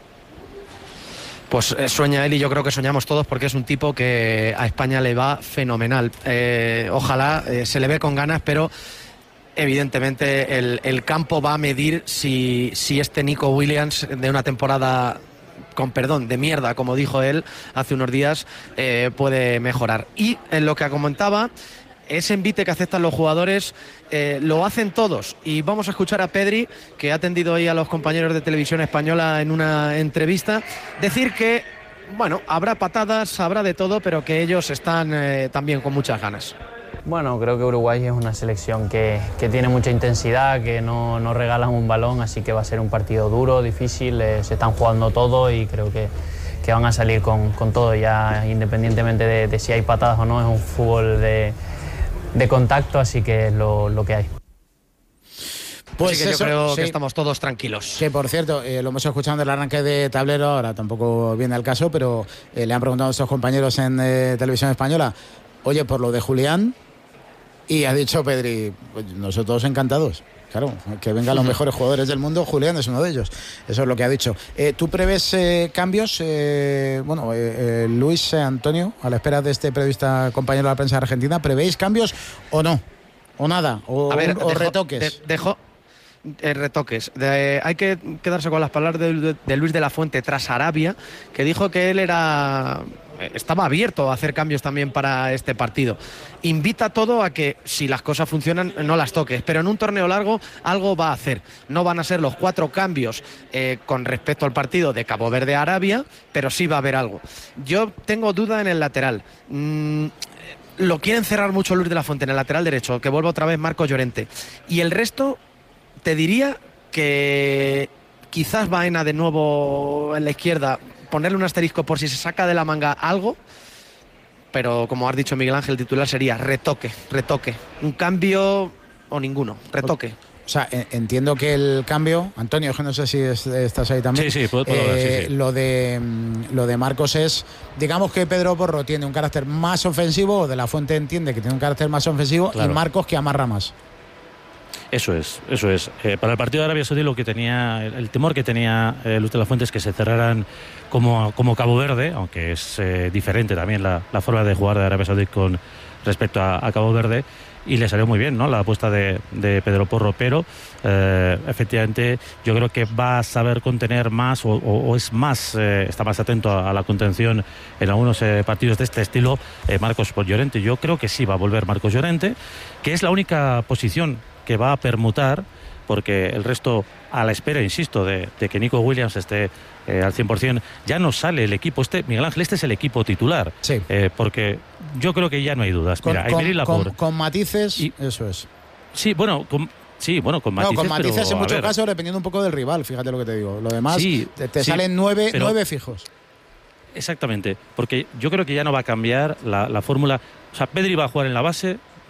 Pues eh, sueña él y yo creo que soñamos todos, porque es un tipo que a España le va fenomenal. Eh, ojalá eh, se le ve con ganas, pero evidentemente el, el campo va a medir si, si este Nico Williams de una temporada, con perdón, de mierda, como dijo él hace unos días, eh, puede mejorar. Y en lo que comentaba, ese envite que aceptan los jugadores eh, lo hacen todos, y vamos a escuchar a Pedri, que ha atendido ahí a los compañeros de Televisión Española en una entrevista, decir que, bueno, habrá patadas, habrá de todo, pero que ellos están eh, también con muchas ganas. Bueno, creo que Uruguay es una selección que, que tiene mucha intensidad, que no, no regalan un balón, así que va a ser un partido duro, difícil, eh, se están jugando todo y creo que que van a salir con, con todo, ya independientemente de, de si hay patadas o no, es un fútbol de de contacto, así que es lo, lo que hay. Pues así que eso, yo creo sí, que estamos todos tranquilos. Que por cierto, eh, lo hemos escuchado en el arranque de tablero, ahora tampoco viene al caso, pero eh, le han preguntado a nuestros compañeros en eh, Televisión Española, oye, por lo de Julián, y ha dicho Pedri, pues nosotros encantados. Claro, que vengan los mejores jugadores del mundo, Julián es uno de ellos. Eso es lo que ha dicho. Eh, ¿Tú prevés eh, cambios? Eh, bueno, eh, eh, Luis, eh, Antonio, a la espera de este periodista compañero de la prensa argentina, ¿prevéis cambios o no? ¿O nada? ¿O, a ver, o dejo, retoques? De, dejo eh, retoques. De, hay que quedarse con las palabras de, de, de Luis de la Fuente tras Arabia, que dijo que él era... estaba abierto a hacer cambios también para este partido. Invita todo a que, si las cosas funcionan, no las toques, pero en un torneo largo algo va a hacer. No van a ser los cuatro cambios eh, con respecto al partido de Cabo Verde-Arabia, pero sí va a haber algo. Yo tengo duda en el lateral. Mm, lo quieren cerrar mucho Luis de la Fuente en el lateral derecho, que vuelva otra vez Marcos Llorente. Y el resto, te diría que quizás Baena de nuevo en la izquierda, ponerle un asterisco por si se saca de la manga algo, pero como has dicho Miguel Ángel, el titular sería retoque, retoque, un cambio o ninguno, retoque. O sea, entiendo que el cambio, Antonio, que no sé si es, estás ahí también. Sí, sí, puedo, puedo eh, hablar, sí, sí. Lo de lo de Marcos es, digamos que Pedro Porro tiene un carácter más ofensivo, o de la Fuente entiende que tiene un carácter más ofensivo, claro. Y Marcos que amarra más. Eso es, eso es. Eh, para el partido de Arabia Saudí lo que tenía, el, el temor que tenía eh, Luis de la Fuente es que se cerraran como, como Cabo Verde, aunque es eh, diferente también la, la forma de jugar de Arabia Saudí con respecto a, a Cabo Verde, y le salió muy bien, ¿no?, la apuesta de, de Pedro Porro, pero eh, efectivamente yo creo que va a saber contener más o, o, o es más, eh, está más atento a, a la contención en algunos eh, partidos de este estilo eh, Marcos Llorente. Yo creo que sí va a volver Marcos Llorente, que es la única posición que va a permutar, porque el resto, a la espera, insisto, de, de que Nico Williams esté eh, al cien por ciento, ya no sale el equipo. Este, Miguel Ángel, este es el equipo titular. Sí. Eh, porque yo creo que ya no hay dudas. Mira, con, con, con, con matices, y, eso es. Sí, bueno, con, sí, bueno, con matices. No, con matices pero, en muchos ver, casos, dependiendo un poco del rival, fíjate lo que te digo. Lo demás, sí, te, te sí, salen nueve, pero, nueve fijos. Exactamente, porque yo creo que ya no va a cambiar la, la fórmula. O sea, Pedri va a jugar en la base,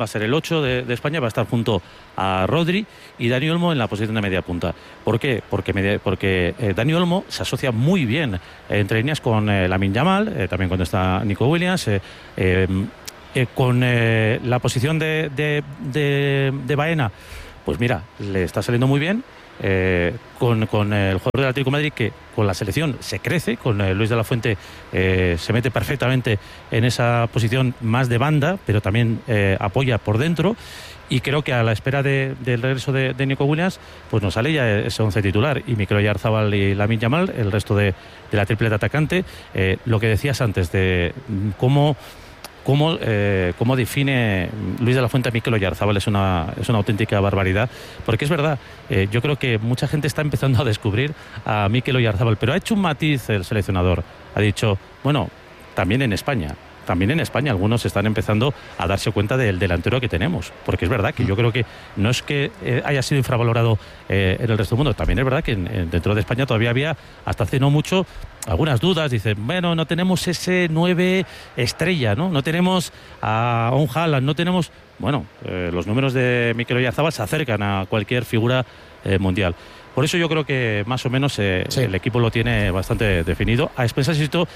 va a ser el ocho de, de España, va a estar junto a Rodri y Dani Olmo en la posición de media punta. ¿Por qué? Porque, media, porque eh, Dani Olmo se asocia muy bien eh, entre líneas con eh, Lamine Yamal, eh, también cuando está Nico Williams, eh, eh, eh, con eh, la posición de, de, de, de Baena, pues mira, le está saliendo muy bien. Eh, con, con el jugador del Atlético de Madrid, que con la selección se crece, con eh, Luis de la Fuente eh, se mete perfectamente en esa posición más de banda, pero también eh, apoya por dentro, y creo que a la espera de, del regreso de, de Nico Williams, pues nos sale ya ese once titular, y Mikel Oyarzabal y Lamine Yamal, el resto de, de la tripleta atacante. Eh, lo que decías antes de cómo Cómo, eh, cómo define Luis de la Fuente a Mikel Oyarzabal es una, es una auténtica barbaridad, porque es verdad, eh, yo creo que mucha gente está empezando a descubrir a Mikel Oyarzabal, pero ha hecho un matiz el seleccionador, ha dicho, bueno, también en España, también en España algunos están empezando a darse cuenta del delantero que tenemos, porque es verdad que yo creo que no es que eh, haya sido infravalorado eh, en el resto del mundo, también es verdad que en, en, dentro de España todavía había, hasta hace no mucho, algunas dudas. Dicen, bueno, no tenemos ese nueve estrella, ¿no? No tenemos a un Haaland, no tenemos... Bueno, eh, los números de Mikel Oyarzabal se acercan a cualquier figura eh, mundial. Por eso yo creo que más o menos eh, sí. el equipo lo tiene bastante definido, a expensas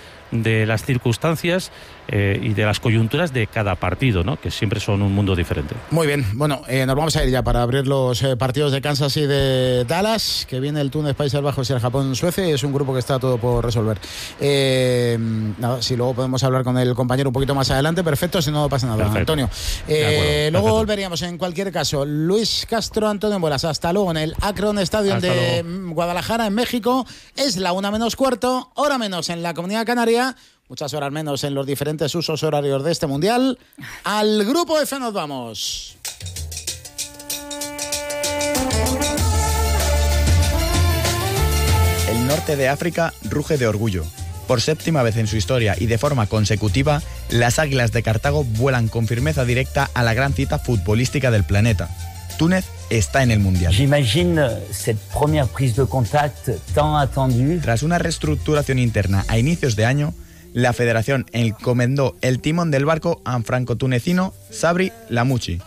de las circunstancias eh, y de las coyunturas de cada partido, ¿no? Que siempre son un mundo diferente. Muy bien, bueno, eh, nos vamos a ir ya para abrir los eh, partidos de Kansas y de Dallas, que viene el Túnez, Países Bajos y el Japón-Suecia, y es un grupo que está todo por resolver. Eh, nada, si luego podemos hablar con el compañero un poquito más adelante, perfecto, si no, no pasa nada. Perfecto. Antonio. Eh, acuerdo, luego perfecto. Volveríamos en cualquier caso. Luis Castro, Antonio Bolas, hasta luego en el Akron Stadium hasta de luego. Guadalajara, en México. Es la una menos cuarto, hora menos en la Comunidad Canaria, muchas horas menos en los diferentes usos horarios de este mundial. Al Grupo F nos vamos. El norte de África ruge de orgullo. Por séptima vez en su historia y de forma consecutiva, las Águilas de Cartago vuelan con firmeza directa a la gran cita futbolística del planeta. Túnez está en el Mundial. J'imagine cette première prise de contact tant attendue. Tras una reestructuración interna a inicios de año, la federación encomendó el timón del barco a franco-tunecino Sabri Lamouchi.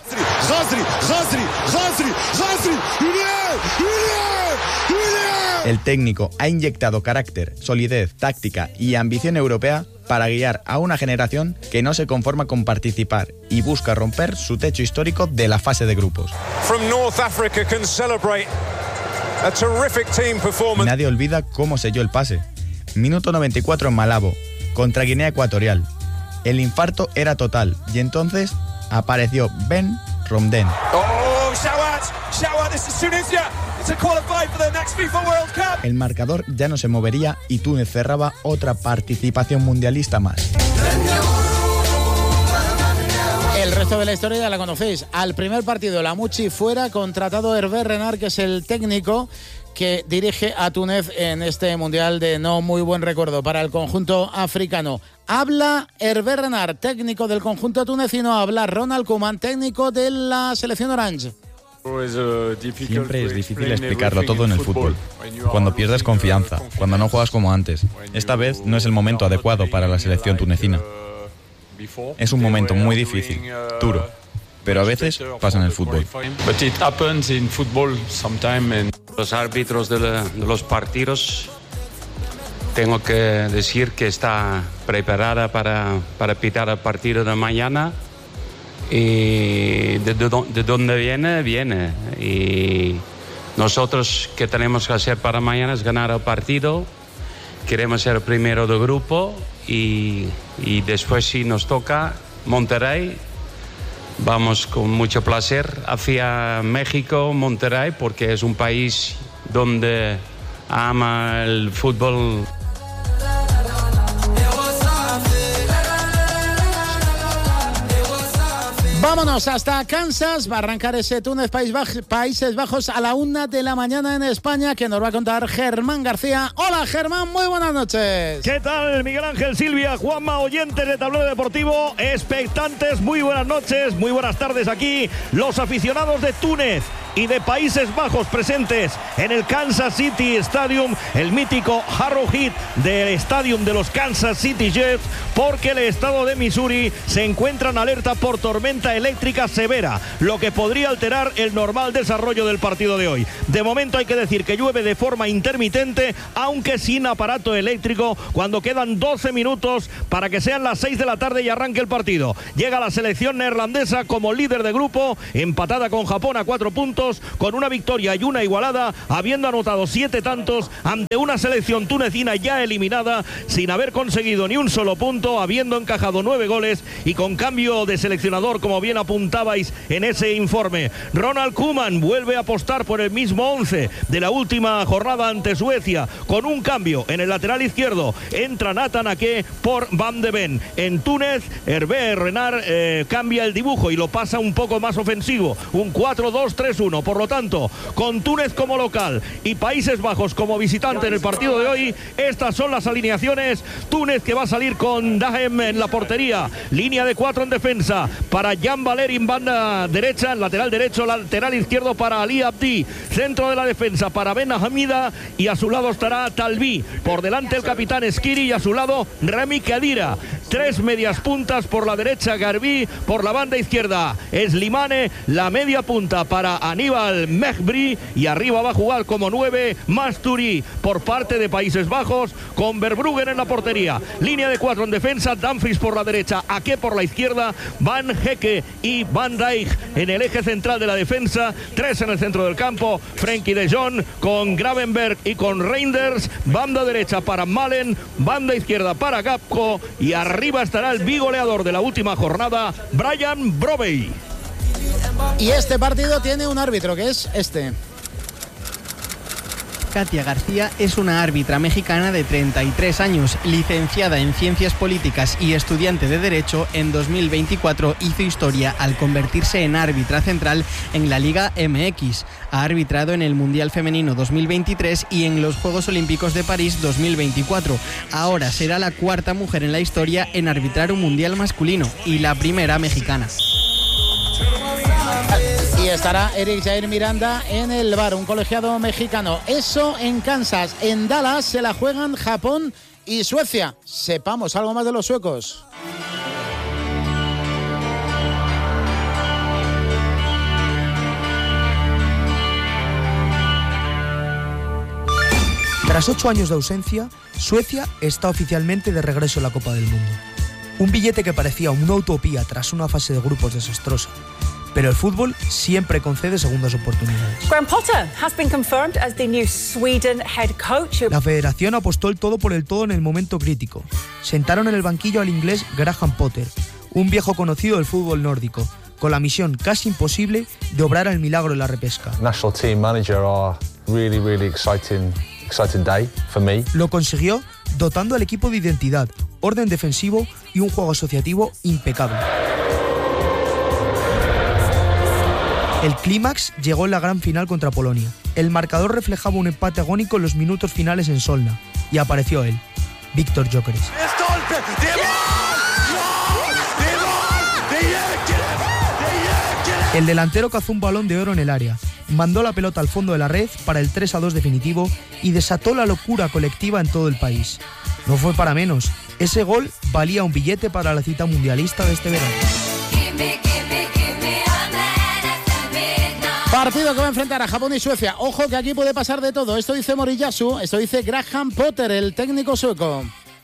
El técnico ha inyectado carácter, solidez, táctica y ambición europea para guiar a una generación que no se conforma con participar y busca romper su techo histórico de la fase de grupos. Nadie olvida cómo selló el pase. Minuto noventa y cuatro en Malabo, contra Guinea Ecuatorial. El infarto era total y entonces apareció Ben Romden. Oh, Shawat, Shawat, this is Tunisia. To qualify for the next FIFA World Cup. El marcador ya no se movería y Túnez cerraba otra participación mundialista más. El resto de la historia ya la conocéis. Al primer partido, Lamouchi fuera, contratado Hervé Renard, que es el técnico que dirige a Túnez en este mundial de no muy buen recuerdo para el conjunto africano. Habla Hervé Renard, técnico del conjunto tunecino. Habla Ronald Koeman, técnico de la selección Orange. Siempre es difícil explicarlo todo en el fútbol. Cuando pierdes confianza, cuando no juegas como antes. Esta vez no es el momento adecuado para la selección tunecina. Es un momento muy difícil, duro, pero a veces pasa en el fútbol. Los árbitros de, la, de los partidos, tengo que decir que está preparada para, para pitar el partido de mañana. Y de, de, de dónde viene, viene. Y nosotros, ¿qué tenemos que hacer para mañana? Es ganar el partido. Queremos ser el primero de grupo. Y, y después, si nos toca Monterrey, vamos con mucho placer hacia México, Monterrey, porque es un país donde ama el fútbol. Vámonos hasta Kansas, va a arrancar ese Túnez País Baj- Países Bajos a la una de la mañana en España, que nos va a contar Germán García. Hola Germán, muy buenas noches. ¿Qué tal, Miguel Ángel, Silvia, Juanma, oyentes de Tablero Deportivo, expectantes, muy buenas noches, muy buenas tardes aquí, los aficionados de Túnez y de Países Bajos presentes en el Kansas City Stadium, el mítico Arrowhead del Stadium de los Kansas City Jets, porque el estado de Missouri se encuentra en alerta por tormenta eléctrica severa, lo que podría alterar el normal desarrollo del partido de hoy. De momento hay que decir que llueve de forma intermitente, aunque sin aparato eléctrico, cuando quedan doce minutos para que sean las seis de la tarde y arranque el partido. Llega la selección neerlandesa como líder de grupo, empatada con Japón a cuatro puntos, con una victoria y una igualada, habiendo anotado siete tantos ante una selección tunecina ya eliminada, sin haber conseguido ni un solo punto, habiendo encajado nueve goles y con cambio de seleccionador, como bien apuntabais en ese informe. Ronald Koeman vuelve a apostar por el mismo once de la última jornada ante Suecia, con un cambio en el lateral izquierdo. Entra Nathan Ake por Van de Ven. En Túnez, Hervé Renard eh, cambia el dibujo y lo pasa un poco más ofensivo, un cuatro dos tres uno. Por lo tanto, con Túnez como local y Países Bajos como visitante en el partido de hoy, estas son las alineaciones. Túnez, que va a salir con Dahem en la portería, línea de cuatro en defensa para Jan Valeri en banda derecha, lateral derecho, lateral izquierdo para Ali Abdi, centro de la defensa para Ben Hamida, y a su lado estará Talbi, por delante el capitán Skiri y a su lado Rami Khedira. Tres medias puntas, por la derecha Garbi, por la banda izquierda Slimane, la media punta para Aníbal Mejbri, y arriba va a jugar como nueve Masturi por parte de Países Bajos, con Verbruggen en la portería, línea de cuatro en defensa, Dumfries por la derecha, Ake por la izquierda, Van Hecke y Van Dijk en el eje central de la defensa, tres en el centro del campo, Frenkie de Jong con Gravenberg y con Reinders, banda derecha para Malen, banda izquierda para Gapco, y arriba estará el bigoleador de la última jornada, Brian Brobey. Y este partido tiene un árbitro, que es este. Katia García es una árbitra mexicana de treinta y tres años, licenciada en Ciencias Políticas y estudiante de Derecho. En dos mil veinticuatro hizo historia al convertirse en árbitra central en la Liga M X. Ha arbitrado en el Mundial Femenino dos mil veintitrés y en los Juegos Olímpicos de París dos mil veinticuatro. Ahora será la cuarta mujer en la historia en arbitrar un Mundial masculino y la primera mexicana. Y estará Eric Jair Miranda en el V A R, un colegiado mexicano. Eso en Kansas. En Dallas se la juegan Japón y Suecia. Sepamos algo más de los suecos. Tras ocho años de ausencia, Suecia está oficialmente de regreso en la Copa del Mundo. Un billete que parecía una utopía tras una fase de grupos desastrosa. Pero el fútbol siempre concede segundas oportunidades. Graham Potter has been confirmed as the new Sweden head coach. La federación apostó el todo por el todo en el momento crítico. Sentaron en el banquillo al inglés Graham Potter, un viejo conocido del fútbol nórdico, con la misión casi imposible de obrar el milagro en la repesca. National team manager are really really exciting exciting day for me. Lo consiguió dotando al equipo de identidad, orden defensivo y un juego asociativo impecable. El clímax llegó en la gran final contra Polonia. El marcador reflejaba un empate agónico en los minutos finales en Solna. Y apareció él, Víctor Gyökeres. El delantero cazó un balón de oro en el área, mandó la pelota al fondo de la red para el tres a dos definitivo y desató la locura colectiva en todo el país. No fue para menos, ese gol valía un billete para la cita mundialista de este verano. Partido que va a enfrentar a Japón y Suecia. Ojo que aquí puede pasar de todo. Esto dice Moriyasu, esto dice Graham Potter, el técnico sueco.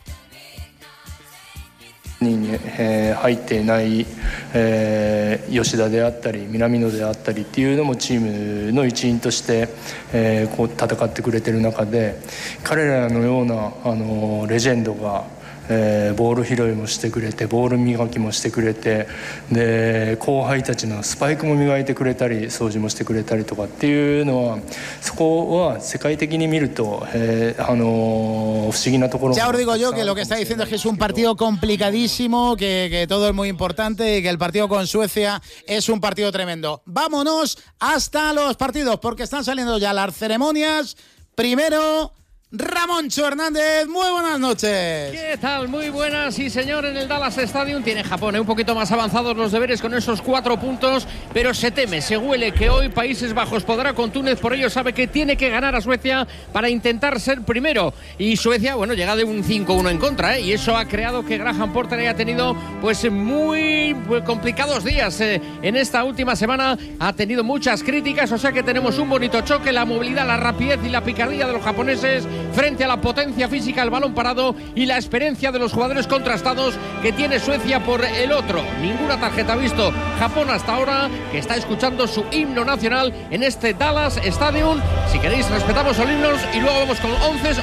に入っていない、えー、吉田であったり南野であったりっていうのもチームの一員として、えー、こう戦ってくれてる中で彼らのようなあのレジェンドがえー、ボール拾いもしてくれてボール磨きもしてくれてで後輩たちのスパイクも磨いてくれたり掃除もしてくれたりとかっていうのはそこは世界的に見ると、えー、あのー、不思議なところ。 Ya os digo yo que lo que está diciendo es que es un partido complicadísimo, que, que todo es muy importante y que el partido con Suecia es un partido tremendo. Vámonos hasta los partidos porque están saliendo ya las ceremonias. Primero Ramoncho Hernández, muy buenas noches. ¿Qué tal? Muy buenas, sí señor, en el Dallas Stadium tiene Japón, ¿eh? un poquito más avanzados los deberes con esos cuatro puntos, pero se teme, se huele que hoy Países Bajos podrá con Túnez, por ello sabe que tiene que ganar a Suecia para intentar ser primero, y Suecia, bueno, llega de un cinco uno en contra, ¿eh? y eso ha creado que Graham Potter haya tenido pues muy complicados días eh, en esta última semana, ha tenido muchas críticas, o sea que tenemos un bonito choque, la movilidad, la rapidez y la picardía de los japoneses frente a la potencia física, el balón parado y la experiencia de los jugadores contrastados que tiene Suecia por el otro. Ninguna tarjeta ha visto Japón hasta ahora, que está escuchando su himno nacional en este Dallas Stadium. Si queréis respetamos los himnos y luego vamos con once